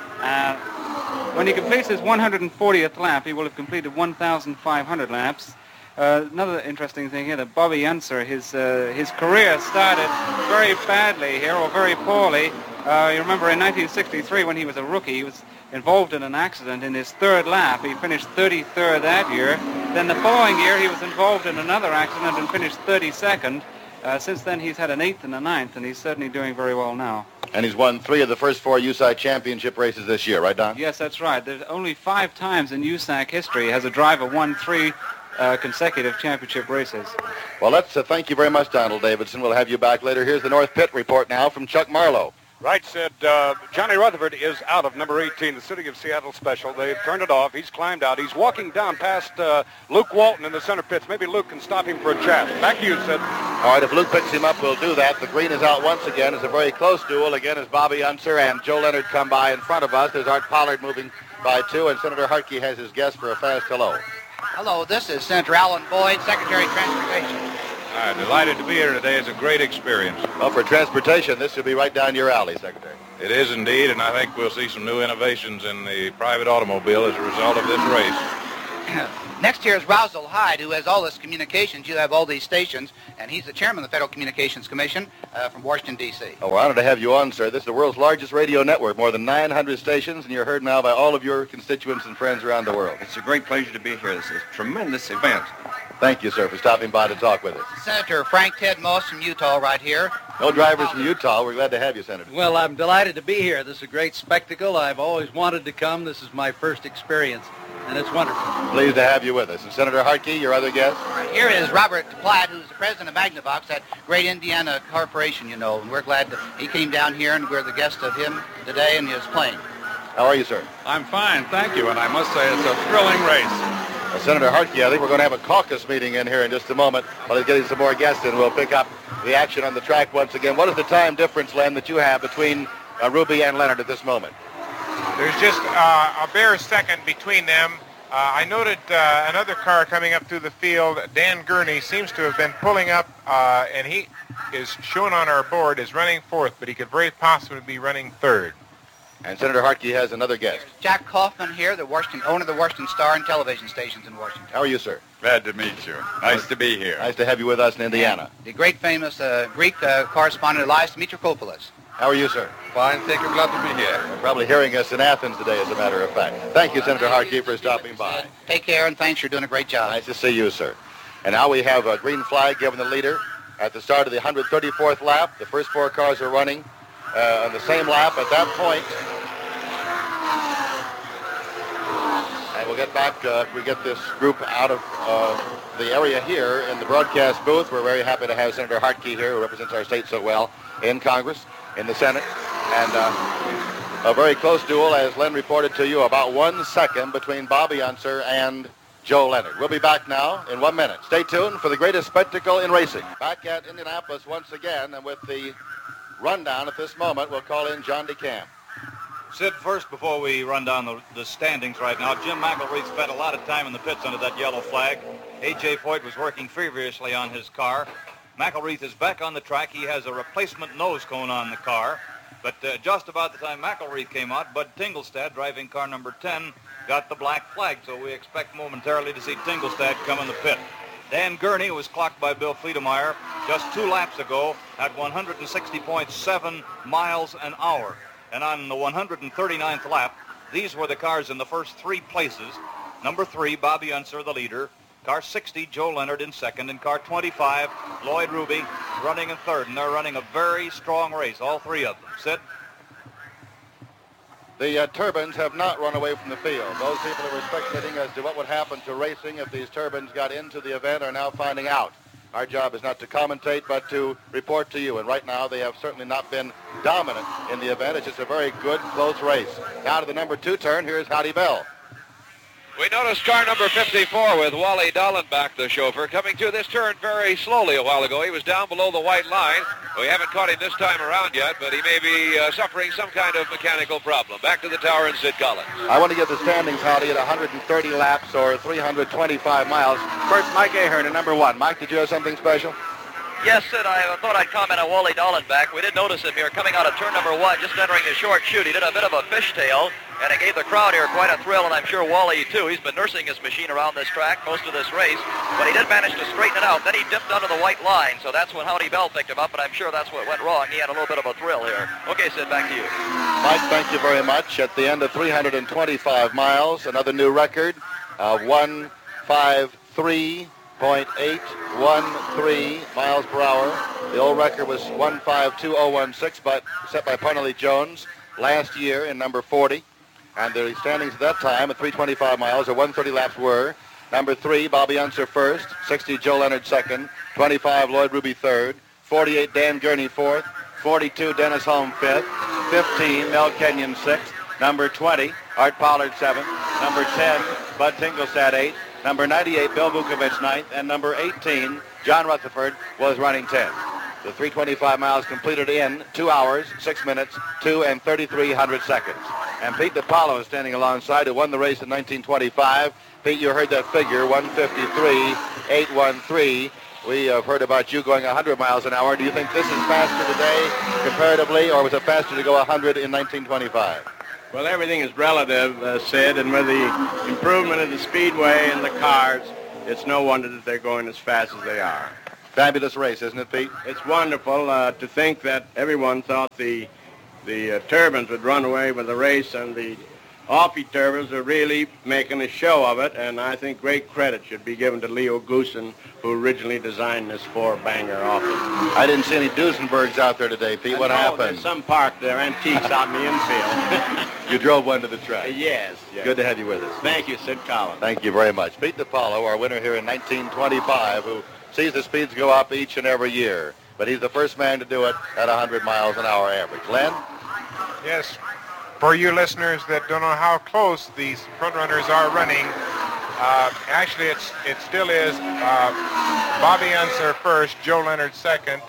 When he completes his 140th lap, he will have completed 1,500 laps. Another interesting thing here, that Bobby Unser, his career started very badly here, or very poorly. You remember in 1963 when he was a rookie, he was involved in an accident in his 3rd lap. He finished 33rd that year. Then the following year he was involved in another accident and finished 32nd. Since then he's had an 8th and a 9th, and he's certainly doing very well now. And he's won 3 of the first 4 USAC championship races this year, right, Don? Yes, that's right. There's only 5 times in USAC history has a driver won 3 consecutive championship races. Well, let's thank you very much, Donald Davidson. We'll have you back later. Here's the North Pit report now from Chuck Marlowe. Right, Sid. Johnny Rutherford is out of number 18, the City of Seattle Special. They've turned it off. He's climbed out. He's walking down past Luke Walton in the center pits. Maybe Luke can stop him for a chat. Back to you, Sid. All right, if Luke picks him up, we'll do that. The green is out once again. It's a very close duel. Again, as Bobby Unser and Joe Leonard come by in front of us. There's Art Pollard moving by 2, and Senator Hartke has his guest for a fast hello. Hello, this is Senator Alan Boyd, Secretary of Transportation. Delighted to be here today. It's a great experience. Well, for transportation, this should be right down your alley, Secretary. It is indeed, and I think we'll see some new innovations in the private automobile as a result of this race. Next here is Roswell Hyde, who has all this communications. You have all these stations, and he's the chairman of the Federal Communications Commission from Washington, D.C. Oh, we're honored to have you on, sir. This is the world's largest radio network, more than 900 stations, and you're heard now by all of your constituents and friends around the world. It's a great pleasure to be here. This is a tremendous event. Thank you, sir, for stopping by to talk with us. Senator Frank Ted Moss from Utah right here. No drivers from Utah. We're glad to have you, Senator. Well, I'm delighted to be here. This is a great spectacle. I've always wanted to come. This is my first experience, and it's wonderful. Pleased to have you with us. And Senator Hartke, your other guest? Here is Robert Platt, who's the president of Magnavox, that great Indiana corporation, and we're glad that he came down here, and we're the guest of him today in his plane. How are you, sir? I'm fine, thank you, and I must say it's a thrilling race. Well, Senator Hartke, I think we're going to have a caucus meeting in here in just a moment. While he's getting some more guests in, we'll pick up the action on the track once again. What is the time difference, Len, that you have between Ruby and Leonard at this moment? There's just a bare second between them. I noted another car coming up through the field. Dan Gurney seems to have been pulling up, and he is shown on our board as running fourth, but he could very possibly be running third. And Senator Hartke has another guest. Jack Kaufman here, the owner of the Washington Star and television stations in Washington. How are you, sir? Glad to meet you. Nice to be here. Nice to have you with us in Indiana. And the great famous Greek correspondent Elias Mitropoulos. How are you, sir? Fine, thank you. Glad to be here. You're probably hearing us in Athens today, as a matter of fact. Thank you, Senator Hartke, for stopping by. Take care, and thanks. You're doing a great job. Nice to see you, sir. And now we have a green flag given the leader at the start of the 134th lap. The first four cars are running on the same lap at that point. And we'll get back, if we get this group out of the area here in the broadcast booth. We're very happy to have Senator Hartke here, who represents our state so well in Congress, in the Senate. And a very close duel, as Len reported to you, about 1 second between Bobby Unser and Joe Leonard. We'll be back now in 1 minute. Stay tuned for the greatest spectacle in racing. Back at Indianapolis once again, and with the rundown at this moment, we'll call in John DeCamp. Sid, first, before we run down the standings right now, Jim McElreath spent a lot of time in the pits under that yellow flag. A.J. Foyt was working feverishly on his car. McElreath is back on the track. He has a replacement nose cone on the car. But just about the time McElreath came out, Bud Tingelstad, driving car number 10, got the black flag. So we expect momentarily to see Tingelstad come in the pit. Dan Gurney was clocked by Bill Fleetemeyer just 2 laps ago at 160.7 miles an hour. And on the 139th lap, these were the cars in the first 3 places. Number 3, Bobby Unser, the leader. Car 60, Joe Leonard in second. And car 25, Lloyd Ruby, running in third. And they're running a very strong race, all 3 of them. Sid? The turbines have not run away from the field. Those people who were speculating as to what would happen to racing if these turbines got into the event are now finding out. Our job is not to commentate, but to report to you. And right now, they have certainly not been dominant in the event. It's just a very good, close race. Now to the number 2 turn, here's Howdy Bell. We noticed car number 54 with Wally Dallenbach, the chauffeur, coming through this turn very slowly a while ago. He was down below the white line. We haven't caught him this time around yet, but he may be suffering some kind of mechanical problem. Back to the tower and Sid Collins. I want to give the standings, Howdy, at 130 laps or 325 miles. First, Mike Ahern at number 1. Mike, did you have something special? Yes, Sid, I thought I'd comment on Wally Dallenbach. We did notice him here coming out of turn number 1, just entering the short chute. He did a bit of a fishtail, and it gave the crowd here quite a thrill, and I'm sure Wally, too. He's been nursing his machine around this track most of this race, but he did manage to straighten it out. Then he dipped under the white line, so that's when Howdy Bell picked him up, but I'm sure that's what went wrong. He had a little bit of a thrill here. Okay, Sid, back to you. Mike, thank you very much. At the end of 325 miles, another new record, 153.813 miles per hour. The old record was 152.016, but set by Parnelly Jones last year in number 40. And the standings at that time at 325 miles, or 130 laps were number 3, Bobby Unser first, 60, Joe Leonard second, 25, Lloyd Ruby third, 48, Dan Gurney fourth, 42, Dennis Holm fifth, 15, Mel Kenyon sixth, number 20, Art Pollard seventh, number 10, Bud Tingelstad eighth, number 98, Bill Vukovich ninth, and number 18, John Rutherford was running 10th. The 325 miles completed in 2 hours, 6 minutes, 2 and 33 hundred seconds. And Pete DiPaolo is standing alongside, who won the race in 1925. Pete, you heard that figure, 153.813. We have heard about you going 100 miles an hour. Do you think this is faster today comparatively, or was it faster to go 100 in 1925? Well, everything is relative, Sid, and with the improvement of the speedway and the cars, it's no wonder that they're going as fast as they are. Fabulous race, isn't it, Pete? It's wonderful to think that everyone thought the turbines would run away with the race, and the Offie turbines are really making a show of it, and I think great credit should be given to Leo Goosen, who originally designed this four-banger Offie. I didn't see any Duesenbergs out there today, Pete. What happened? There's some parked there, antiques out in the infield. You drove one to the track. Yes. Good to have you with us. Thank you, Sid Collins. Thank you very much. Pete DiPaolo, our winner here in 1925, who sees the speeds go up each and every year. But he's the first man to do it at 100 miles an hour average. Len? Yes. For you listeners that don't know how close these front runners are running, actually it still is Bobby Unser first, Joe Leonard second,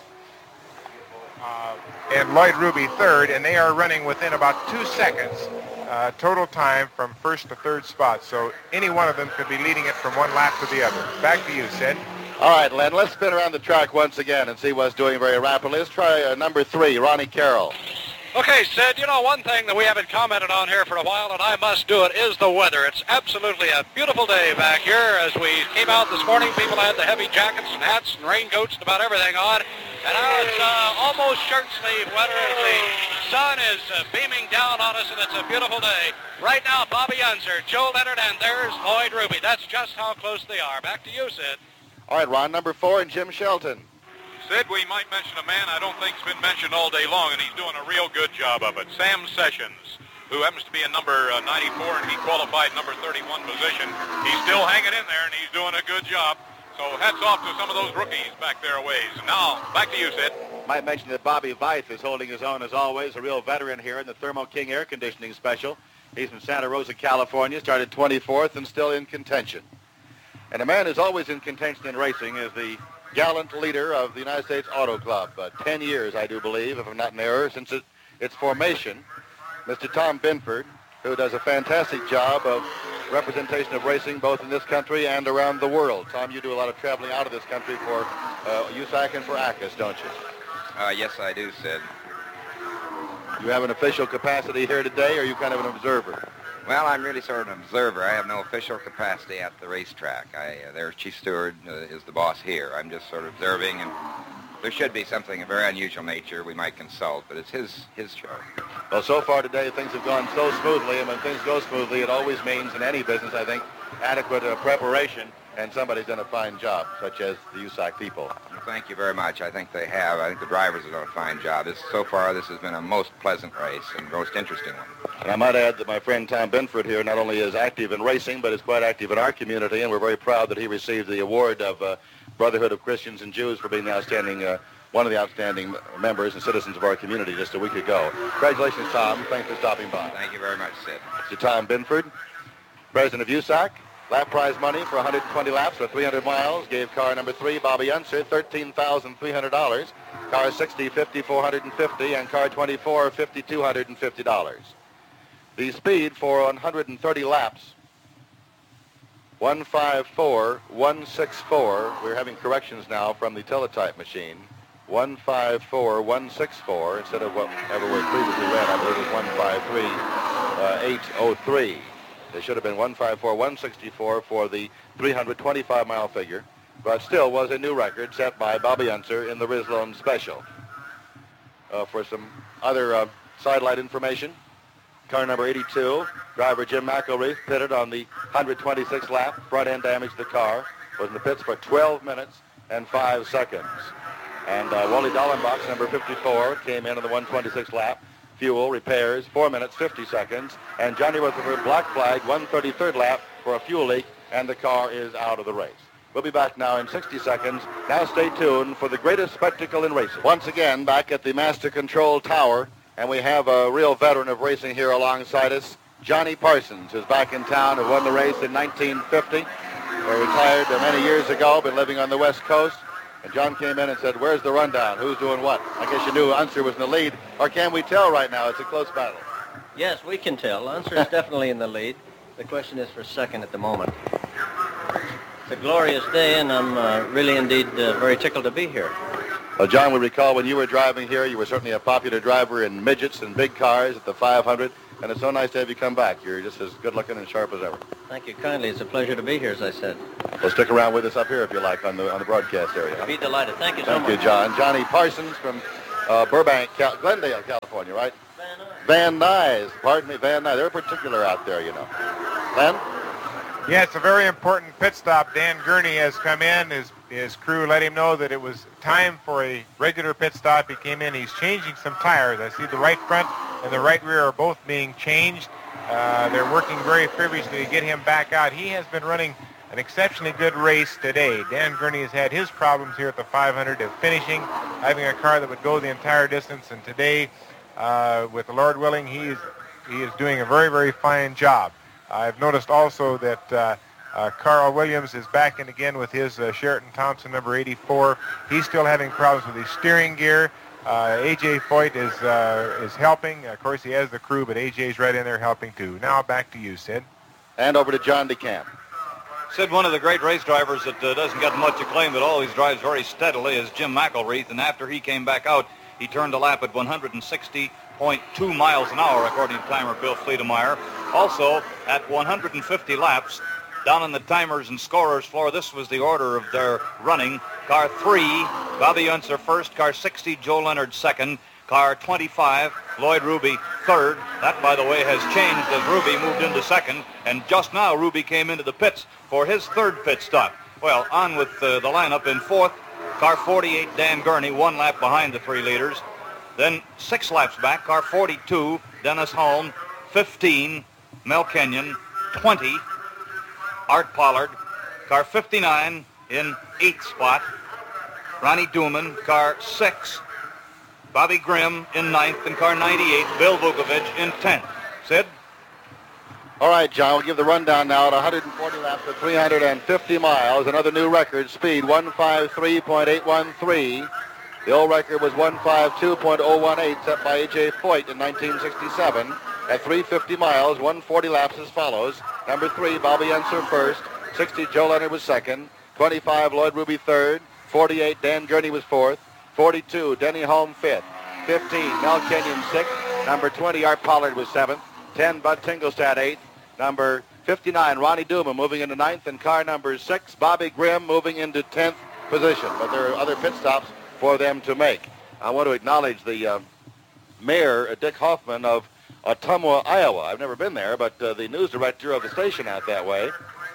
and Lloyd Ruby third, and they are running within about 2 seconds total time from first to third spot. So any one of them could be leading it from one lap to the other. Back to you, Sid. All right, Len, let's spin around the track once again and see what's doing very rapidly. Let's try number 3, Ronnie Carroll. Okay, Sid, you know, one thing that we haven't commented on here for a while, and I must do it, is the weather. It's absolutely a beautiful day back here. As we came out this morning, people had the heavy jackets and hats and raincoats and about everything on. And now it's almost shirt-sleeve weather as the sun is beaming down on us, and it's a beautiful day. Right now, Bobby Unser, Joe Leonard, and there's Lloyd Ruby. That's just how close they are. Back to you, Sid. All right, Ron, number 4, and Jim Shelton. Sid, we might mention a man I don't think's been mentioned all day long, and he's doing a real good job of it. Sam Sessions, who happens to be in number 94, and he qualified number 31 position. He's still hanging in there, and he's doing a good job. So hats off to some of those rookies back there a ways. Now, back to you, Sid. Might mention that Bobby Veith is holding his own as always, a real veteran here in the Thermo King Air Conditioning Special. He's from Santa Rosa, California, started 24th and still in contention. And a man who's always in contention in racing is the gallant leader of the United States Auto Club. 10 years, I do believe, if I'm not in error, since its formation. Mr. Tom Binford, who does a fantastic job of representation of racing both in this country and around the world. Tom, you do a lot of traveling out of this country for USAC and for ACUS, don't you? Yes, I do, Sid. You have an official capacity here today, or are you kind of an observer? Well, I'm really sort of an observer. I have no official capacity at the racetrack. Their chief steward is the boss here. I'm just sort of observing, and there should be something of very unusual nature we might consult, but it's his show. Well, so far today, things have gone so smoothly, and when things go smoothly, it always means, in any business, I think, adequate preparation, and somebody's done a fine job, such as the USAC people. Well, thank you very much. I think they have. I think the drivers have done a fine job. So far, this has been a most pleasant race and most interesting one. And I might add that my friend Tom Binford here not only is active in racing, but is quite active in our community, and we're very proud that he received the award of Brotherhood of Christians and Jews for being the outstanding, one of the outstanding members and citizens of our community just a week ago. Congratulations, Tom. Thanks for stopping by. Thank you very much, Sid. Mr. Tom Binford, president of USAC. Lap prize money for 120 laps for 300 miles. Gave car number 3, Bobby Unser, $13,300. Car 60, $5,450, and car 24, $5,250. The speed for 130 laps, 154.164. We're having corrections now from the teletype machine. 154.164 instead of whatever we previously read. I believe it was 153.803. It should have been 154.164 for the 325-mile figure, but still was a new record set by Bobby Unser in the Rislone Special. For some other sidelight information, car number 82, driver Jim McElreath, pitted on the 126th lap. Front end damaged the car. Was in the pits for 12 minutes and 5 seconds. And Wally Dallenbach, number 54, came in on the 126th lap. Fuel, repairs, 4 minutes, 50 seconds. And Johnny Rutherford, black flag, 133rd lap for a fuel leak, and the car is out of the race. We'll be back now in 60 seconds. Now stay tuned for the greatest spectacle in racing. Once again, back at the Master Control Tower, and we have a real veteran of racing here alongside us, Johnny Parsons, who's back in town, who won the race in 1950. Retired many years ago, been living on the West Coast. And John came in and said, where's the rundown? Who's doing what? I guess you knew Unser was in the lead. Or can we tell right now? It's a close battle. Yes, we can tell. Unser is definitely in the lead. The question is for second at the moment. It's a glorious day, and I'm really indeed very tickled to be here. Well, John, we recall when you were driving here, you were certainly a popular driver in midgets and big cars at the 500, and it's so nice to have you come back. You're just as good-looking and sharp as ever. Thank you kindly. It's a pleasure to be here, as I said. Well, stick around with us up here if you like on the broadcast area. I'd be delighted. Thank you so much. Thank you, John. Johnny Parsons from Burbank, Glendale, California, right? Van Nuys. Pardon me, Van Nuys. They're particular out there, you know. Van? Yeah, it's a very important pit stop. Dan Gurney has come in. His crew let him know that it was time for a regular pit stop. He came in. He's changing some tires. I see the right front and the right rear are both being changed. They're working very feverishly to get him back out. He has been running an exceptionally good race today. Dan Gurney has had his problems here at the 500 of finishing, having a car that would go the entire distance, and today, with the Lord willing, he is doing a very, very fine job. I've noticed also that Carl Williams is back in again with his Sheraton Thompson number 84. He's still having problems with his steering gear. A.J. Foyt is helping. Of course, he has the crew, but A.J.'s right in there helping too. Now back to you, Sid. And over to John DeCamp. Sid, one of the great race drivers that doesn't get much acclaim but always drives very steadily is Jim McElreath, and after he came back out, he turned a lap at 160.2 miles an hour, according to timer Bill Fleetemeyer. Also, at 150 laps, down on the timers and scorers floor, this was the order of their running. Car 3, Bobby Unser first. Car 60, Joe Leonard second. Car 25, Lloyd Ruby third. That, by the way, has changed as Ruby moved into second. And just now, Ruby came into the pits for his third pit stop. Well, on with the lineup in fourth. Car 48, Dan Gurney, 1 lap behind the 3 leaders. Then 6 laps back, car 42, Dennis Holm. 15, Mel Kenyon. 20, Art Pollard. Car 59 in 8th spot, Ronnie Duman. Car 6, Bobby Grimm in 9th, and car 98, Bill Vukovich in 10th. Sid? All right, John, we'll give the rundown now at 140 laps at 350 miles. Another new record, speed 153.813. The old record was 152.018, set by A.J. Foyt in 1967. At 350 miles, 140 laps as follows. Number 3, Bobby Unser first. 60, Joe Leonard was second. 25, Lloyd Ruby third. 48, Dan Gurney was fourth. 42, Denny Holm fifth. 15, Mel Kenyon sixth. Number 20, Art Pollard was seventh. 10, Bud Tingelstad eighth. Number 59, Ronnie Duma moving into 9th, and car number 6, Bobby Grimm moving into 10th position. But there are other pit stops for them to make. I want to acknowledge the mayor, Dick Hoffman of Ottumwa, Iowa. I've never been there, but the news director of the station out that way,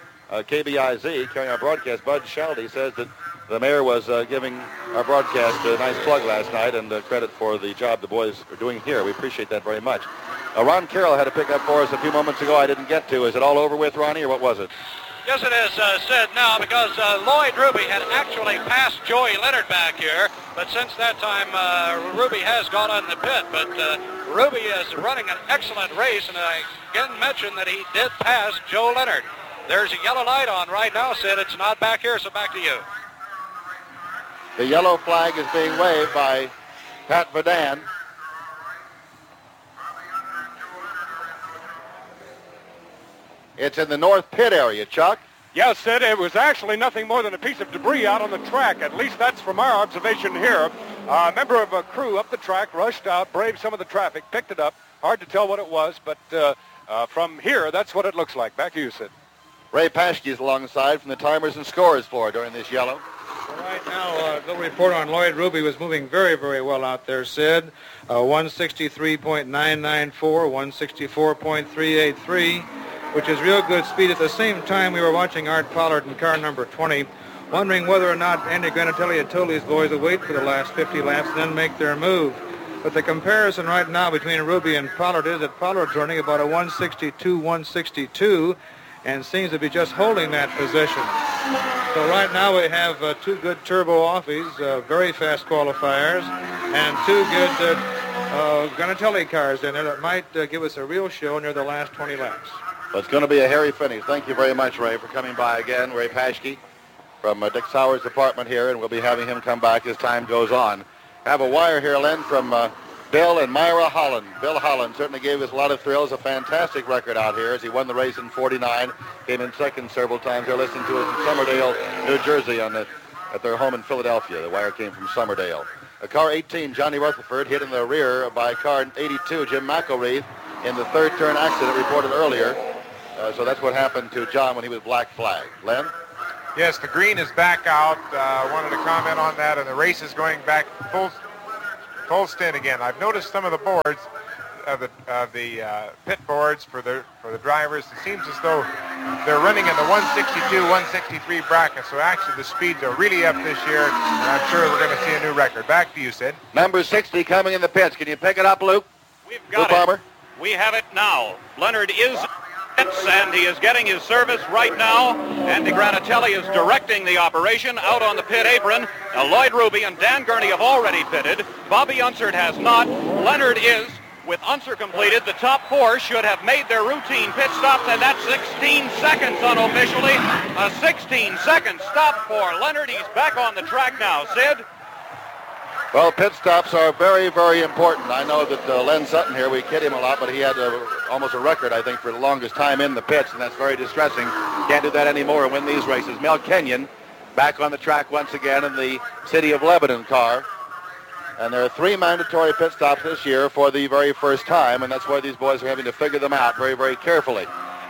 KBIZ, carrying our broadcast, Bud Sheldy, says that the mayor was giving our broadcast a nice plug last night and credit for the job the boys are doing here. We appreciate that very much. Ron Carroll had a pickup for us a few moments ago I didn't get to. Is it all over with, Ronnie, or what was it? Yes, it is, Sid, now, because Lloyd Ruby had actually passed Joey Leonard back here, but since that time, Ruby has gone on the pit, but Ruby is running an excellent race, and I again mention that he did pass Joe Leonard. There's a yellow light on right now, Sid. It's not back here, so back to you. The yellow flag is being waved by Pat Vadan. It's in the north pit area, Chuck. Yes, Sid, it was actually nothing more than a piece of debris out on the track. At least that's from our observation here. A member of a crew up the track rushed out, braved some of the traffic, picked it up. Hard to tell what it was, but from here, that's what it looks like. Back to you, Sid. Ray Paschke is alongside from the timers and scores floor during this yellow. Right now, a little report on Lloyd Ruby was moving very, very well out there, Sid. 163.994, 164.383, which is real good speed. At the same time, we were watching Art Pollard in car number 20, wondering whether or not Andy Granatelli had told these boys to wait for the last 50 laps and then make their move. But the comparison right now between Ruby and Pollard is that Pollard's running about a 162, 162, and seems to be just holding that position. So right now we have 2 good turbo offies, very fast qualifiers, and 2 good Granatelli cars in there that might give us a real show near the last 20 laps. Well, it's going to be a hairy finish. Thank you very much, Ray, for coming by again. Ray Paschke from Dick Sauer's department here, and we'll be having him come back as time goes on. I have a wire here, Len, from Bill and Myra Holland. Bill Holland certainly gave us a lot of thrills, a fantastic record out here as he won the race in 49, came in second several times. They're listening to us in Somerdale, New Jersey at their home in Philadelphia. The wire came from Somerdale. Car 18, Johnny Rutherford, hit in the rear by car 82, Jim McElreath, in the third turn accident reported earlier. So that's what happened to John when he was black flagged. Len? Yes, the green is back out. Wanted to comment on that, and the race is going back full stint again. I've noticed some of the boards of the pit boards for the drivers. It seems as though they're running in the 162, 163 bracket. So actually, the speeds are really up this year, and I'm sure we're going to see a new record. Back to you, Sid. Number 60 coming in the pits. Can you pick it up, Luke? We've got it. We have it now. Leonard is and he is getting his service right now. Andy Granatelli is directing the operation out on the pit apron. Now Lloyd Ruby and Dan Gurney have already pitted. Bobby Unser has not. Leonard is. With Unser completed, the top four should have made their routine pit stops, and that's 16 seconds unofficially. A 16-second stop for Leonard. He's back on the track now. Sid? Well, pit stops are very, very important. I know that Len Sutton here, we kid him a lot, but he had almost a record, I think, for the longest time in the pits, and that's very distressing. Can't do that anymore and win these races. Mel Kenyon back on the track once again in the City of Lebanon car. And there are 3 mandatory pit stops this year for the very first time, and that's why these boys are having to figure them out very, very carefully.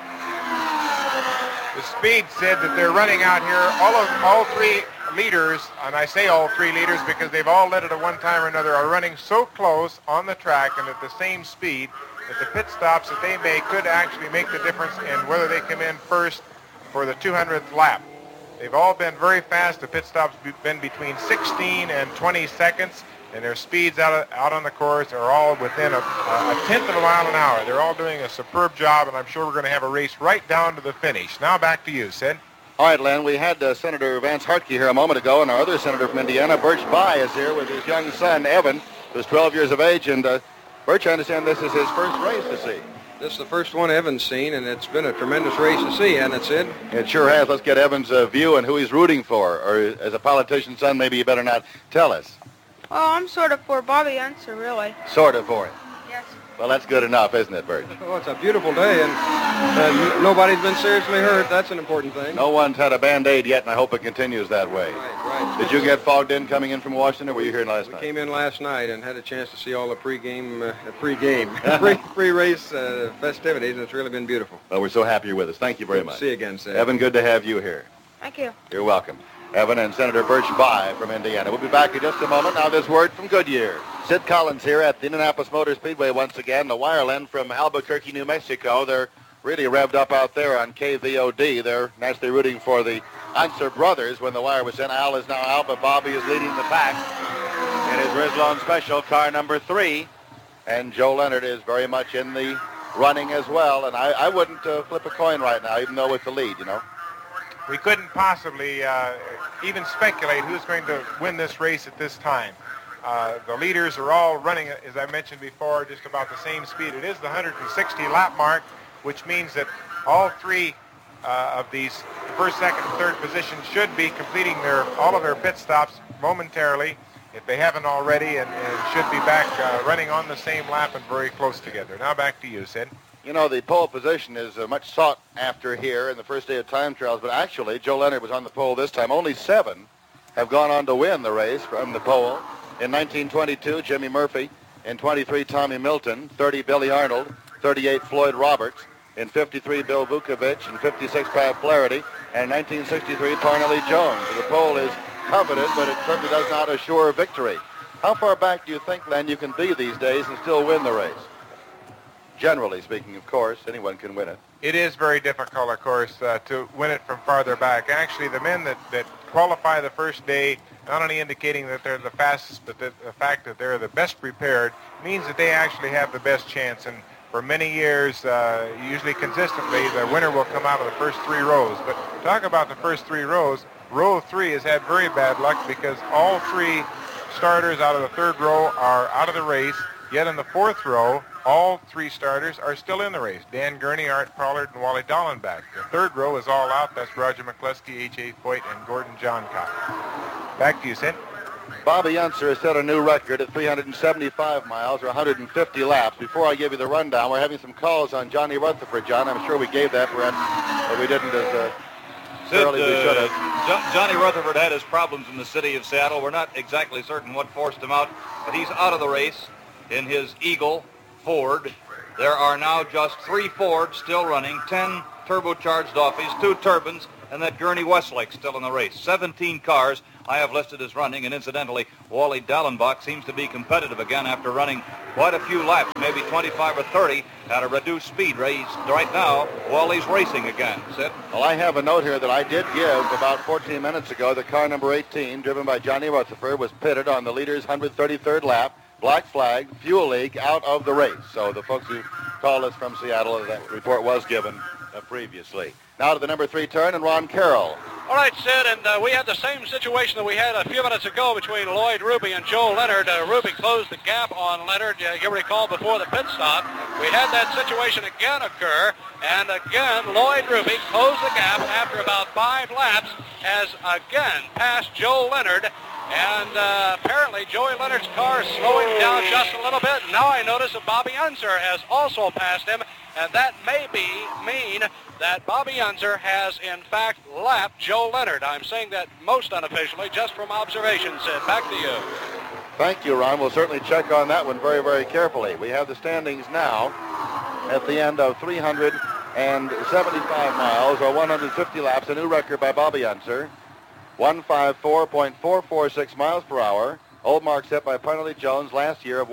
The speed said that they're running out here. All 3 leaders, and I say all 3 leaders because they've all led it at one time or another, are running so close on the track and at the same speed that the pit stops that they make could actually make the difference in whether they come in first for the 200th lap. They've all been very fast. The pit stops have been between 16 and 20 seconds, and their speeds out on the course are all within a tenth of a mile an hour. They're all doing a superb job, and I'm sure we're going to have a race right down to the finish. Now back to you, Sid. All right, Len, we had Senator Vance Hartke here a moment ago, and our other senator from Indiana, Birch Bayh, is here with his young son, Evan, who's 12 years of age. And Birch, I understand this is his first race to see. This is the first one Evan's seen, and it's been a tremendous race to see, hasn't it, Sid? It sure has. Let's get Evan's view and who he's rooting for. Or as a politician's son, maybe you better not tell us. Well, I'm sort of for Bobby Unser, really. Sort of for him. Yes. Well, that's good enough, isn't it, Birch? Oh, it's a beautiful day, and nobody's been seriously hurt. That's an important thing. No one's had a Band-Aid yet, and I hope it continues that way. Right. Did you get fogged in coming in from Washington, or were you here last night? We came in last night and had a chance to see all the pre-race festivities, and it's really been beautiful. Well, we're so happy you're with us. Thank you very much. See you again, Sid. Evan, good to have you here. Thank you. You're welcome. Evan and Senator Birch Bayh from Indiana. We'll be back in just a moment. Now this word from Goodyear. Sid Collins here at the Indianapolis Motor Speedway once again. The Wireland from Albuquerque, New Mexico. They're really revved up out there on KVOD. They're naturally rooting for the Unser brothers when the wire was sent. Al is now out, but Bobby is leading the pack in his Rizlone Special, car number 3. And Joe Leonard is very much in the running as well. And I wouldn't flip a coin right now, even though it's the lead, you know. We couldn't possibly even speculate who's going to win this race at this time. The leaders are all running, as I mentioned before, just about the same speed. It is the 160 lap mark, which means that all 3 of these first, second, and third positions should be completing all of their pit stops momentarily, if they haven't already, and should be back running on the same lap and very close together. Now back to you, Sid. You know, the pole position is much sought after here in the first day of time trials, but actually, Joe Leonard was on the pole this time. Only 7 have gone on to win the race from the pole. In 1922, Jimmy Murphy. In 23, Tommy Milton. 30, Billy Arnold. 38, Floyd Roberts. In 53, Bill Vukovich. In 56, Pat Flaherty. And in 1963, Parnelli Jones. The pole is coveted, but it certainly does not assure victory. How far back do you think, Len, you can be these days and still win the race? Generally speaking, of course, anyone can win it. It is very difficult, of course, to win it from farther back. Actually, the men that qualify the first day, not only indicating that they're the fastest, but the fact that they're the best prepared means that they actually have the best chance. And for many years, usually consistently, the winner will come out of the first 3 rows. But talk about the first 3 rows. Row 3 has had very bad luck because all 3 starters out of the 3rd row are out of the race. Yet in the 4th row, all 3 starters are still in the race. Dan Gurney, Art Pollard, and Wally Dallenbach. The 3rd row is all out. That's Roger McCluskey, H.A. Foyt, and Gordon Johncock. Back to you, Sid. Bobby Unser has set a new record at 375 miles or 150 laps. Before I give you the rundown, we're having some calls on Johnny Rutherford, John. I'm sure we gave that, perhaps, but we didn't as thoroughly as we should have. Johnny Rutherford had his problems in the city of Seattle. We're not exactly certain what forced him out, but he's out of the race in his Eagle Ford. There are now just 3 Fords still running, 10 turbocharged Offies, 2 turbines, and that Gurney Westlake still in the race. 17 cars I have listed as running, and incidentally, Wally Dallenbach seems to be competitive again after running quite a few laps, maybe 25 or 30 at a reduced speed. Right now, Wally's racing again. Sid? Well, I have a note here that I did give about 14 minutes ago. The car number 18, driven by Johnny Rutherford, was pitted on the leader's 133rd lap. Black flag, fuel leak, out of the race. So the folks who called us from Seattle, that report was given previously. Now to the number 3 turn, and Ron Carroll. All right, Sid, and we had the same situation that we had a few minutes ago between Lloyd Ruby and Joe Leonard. Ruby closed the gap on Leonard, you recall, before the pit stop. We had that situation again occur, and again, Lloyd Ruby closed the gap after about 5 laps, has again passed Joe Leonard. And apparently Joey Leonard's car is slowing down just a little bit. Now I notice that Bobby Unser has also passed him, and that may mean that Bobby Unser has in fact lapped Joe Leonard. I'm saying that most unofficially, just from observation. Sid, back to you. Thank you, Ron. We'll certainly check on that one very, very carefully. We have the standings now at the end of 375 miles or 150 laps, a new record by Bobby Unser. 154.446 miles per hour. Old mark set by Parnelly Jones last year of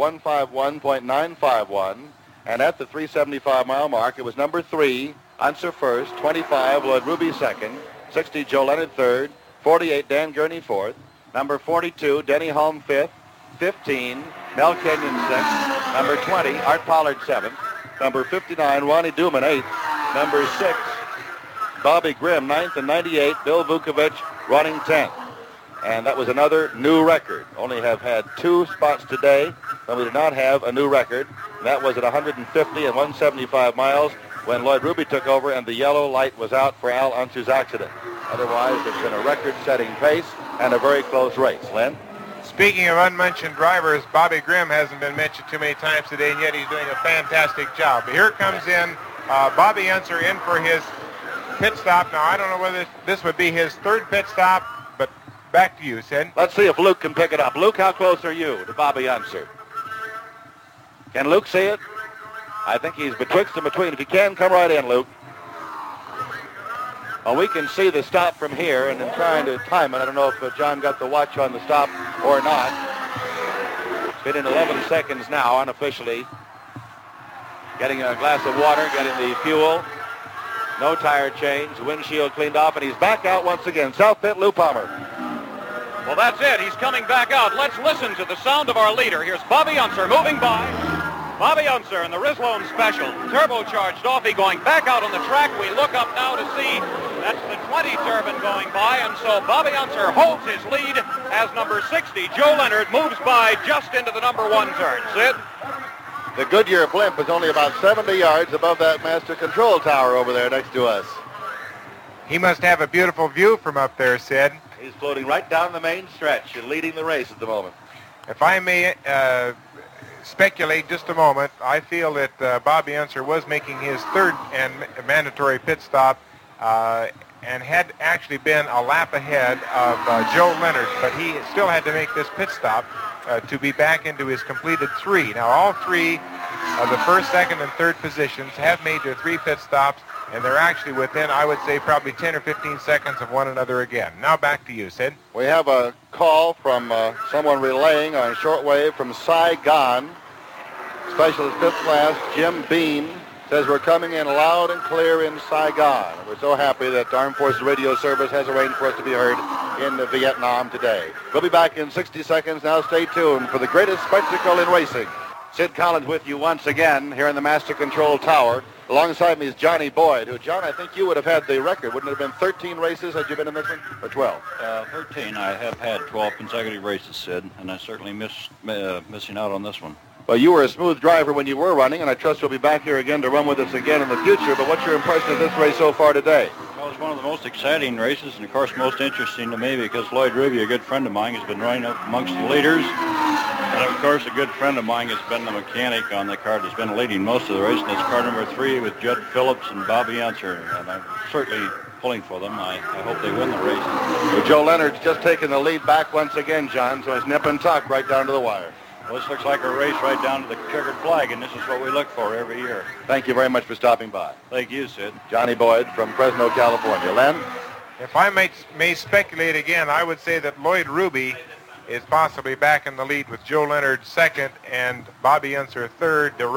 151.951. And at the 375-mile mark, it was number 3, Unser first, 25, Lloyd Ruby second, 60, Joe Leonard third, 48, Dan Gurney fourth, number 42, Denny Hulme fifth, 15, Mel Kenyon sixth, number 20, Art Pollard seventh, number 59, Ronnie Duman eighth, number 6, Bobby Grimm ninth, and 98, Bill Vukovich running 10th. And that was another new record. Only have had 2 spots today when we did not have a new record. And that was at 150 and 175 miles when Lloyd Ruby took over and the yellow light was out for Al Unser's accident. Otherwise, it's been a record-setting pace and a very close race. Len? Speaking of unmentioned drivers, Bobby Grimm hasn't been mentioned too many times today, and yet he's doing a fantastic job. But here comes in Bobby Unser in for his pit stop. Now, I don't know whether this would be his 3rd pit stop, but back to you, Sid. Let's see if Luke can pick it up. Luke, how close are you to Bobby Unser? Can Luke see it? I think he's betwixt and between. If you can, come right in, Luke. Well, we can see the stop from here, and in trying to time it, I don't know if John got the watch on the stop or not. It's been in 11 seconds now, unofficially. Getting a glass of water, getting the fuel. No tire change, windshield cleaned off, and he's back out once again. South pit, Lou Palmer. Well, that's it. He's coming back out. Let's listen to the sound of our leader. Here's Bobby Unser moving by. Bobby Unser in the Rislone Special. Turbocharged Offie going back out on the track. We look up now to see that's the 20 turbine going by, and so Bobby Unser holds his lead as number 60, Joe Leonard, moves by just into the number 1 turn. Sid? The Goodyear blimp is only about 70 yards above that master control tower over there next to us. He must have a beautiful view from up there, Sid. He's floating right down the main stretch and leading the race at the moment. If I may speculate just a moment, I feel that Bobby Unser was making his 3rd and mandatory pit stop and had actually been a lap ahead of Joe Leonard, but he still had to make this pit stop to be back into his completed 3. Now, all 3 of the 1st, 2nd, and 3rd positions have made their 3 pit stops, and they're actually within, I would say, probably 10 or 15 seconds of one another again. Now back to you, Sid. We have a call from someone relaying on shortwave from Saigon. Specialist 5th class, Jim Bean, says we're coming in loud and clear in Saigon. We're so happy that the Armed Forces Radio Service has arranged for us to be heard in Vietnam today. We'll be back in 60 seconds. Now stay tuned for the greatest spectacle in racing. Sid Collins with you once again here in the Master Control Tower. Alongside me is Johnny Boyd, who, John, I think you would have had the record. Wouldn't it have been 13 races had you been in this one? Or 12? 13. I have had 12 consecutive races, Sid, and I certainly missing out on this one. Well, you were a smooth driver when you were running, and I trust you'll be back here again to run with us again in the future. But what's your impression of this race so far today? Well, it's one of the most exciting races, and of course most interesting to me because Lloyd Ruby, a good friend of mine, has been running up amongst the leaders. And of course, a good friend of mine has been the mechanic on the car that's been leading most of the race, and it's car number 3 with Judd Phillips and Bobby Unser. And I'm certainly pulling for them. I hope they win the race. Well, Joe Leonard's just taken the lead back once again, John, so it's nip and tuck right down to the wire. Well, this looks like a race right down to the checkered flag, and this is what we look for every year. Thank you very much for stopping by. Thank you, Sid. Johnny Boyd from Fresno, California. Len? If I may speculate again, I would say that Lloyd Ruby is possibly back in the lead with Joe Leonard second and Bobby Unser third.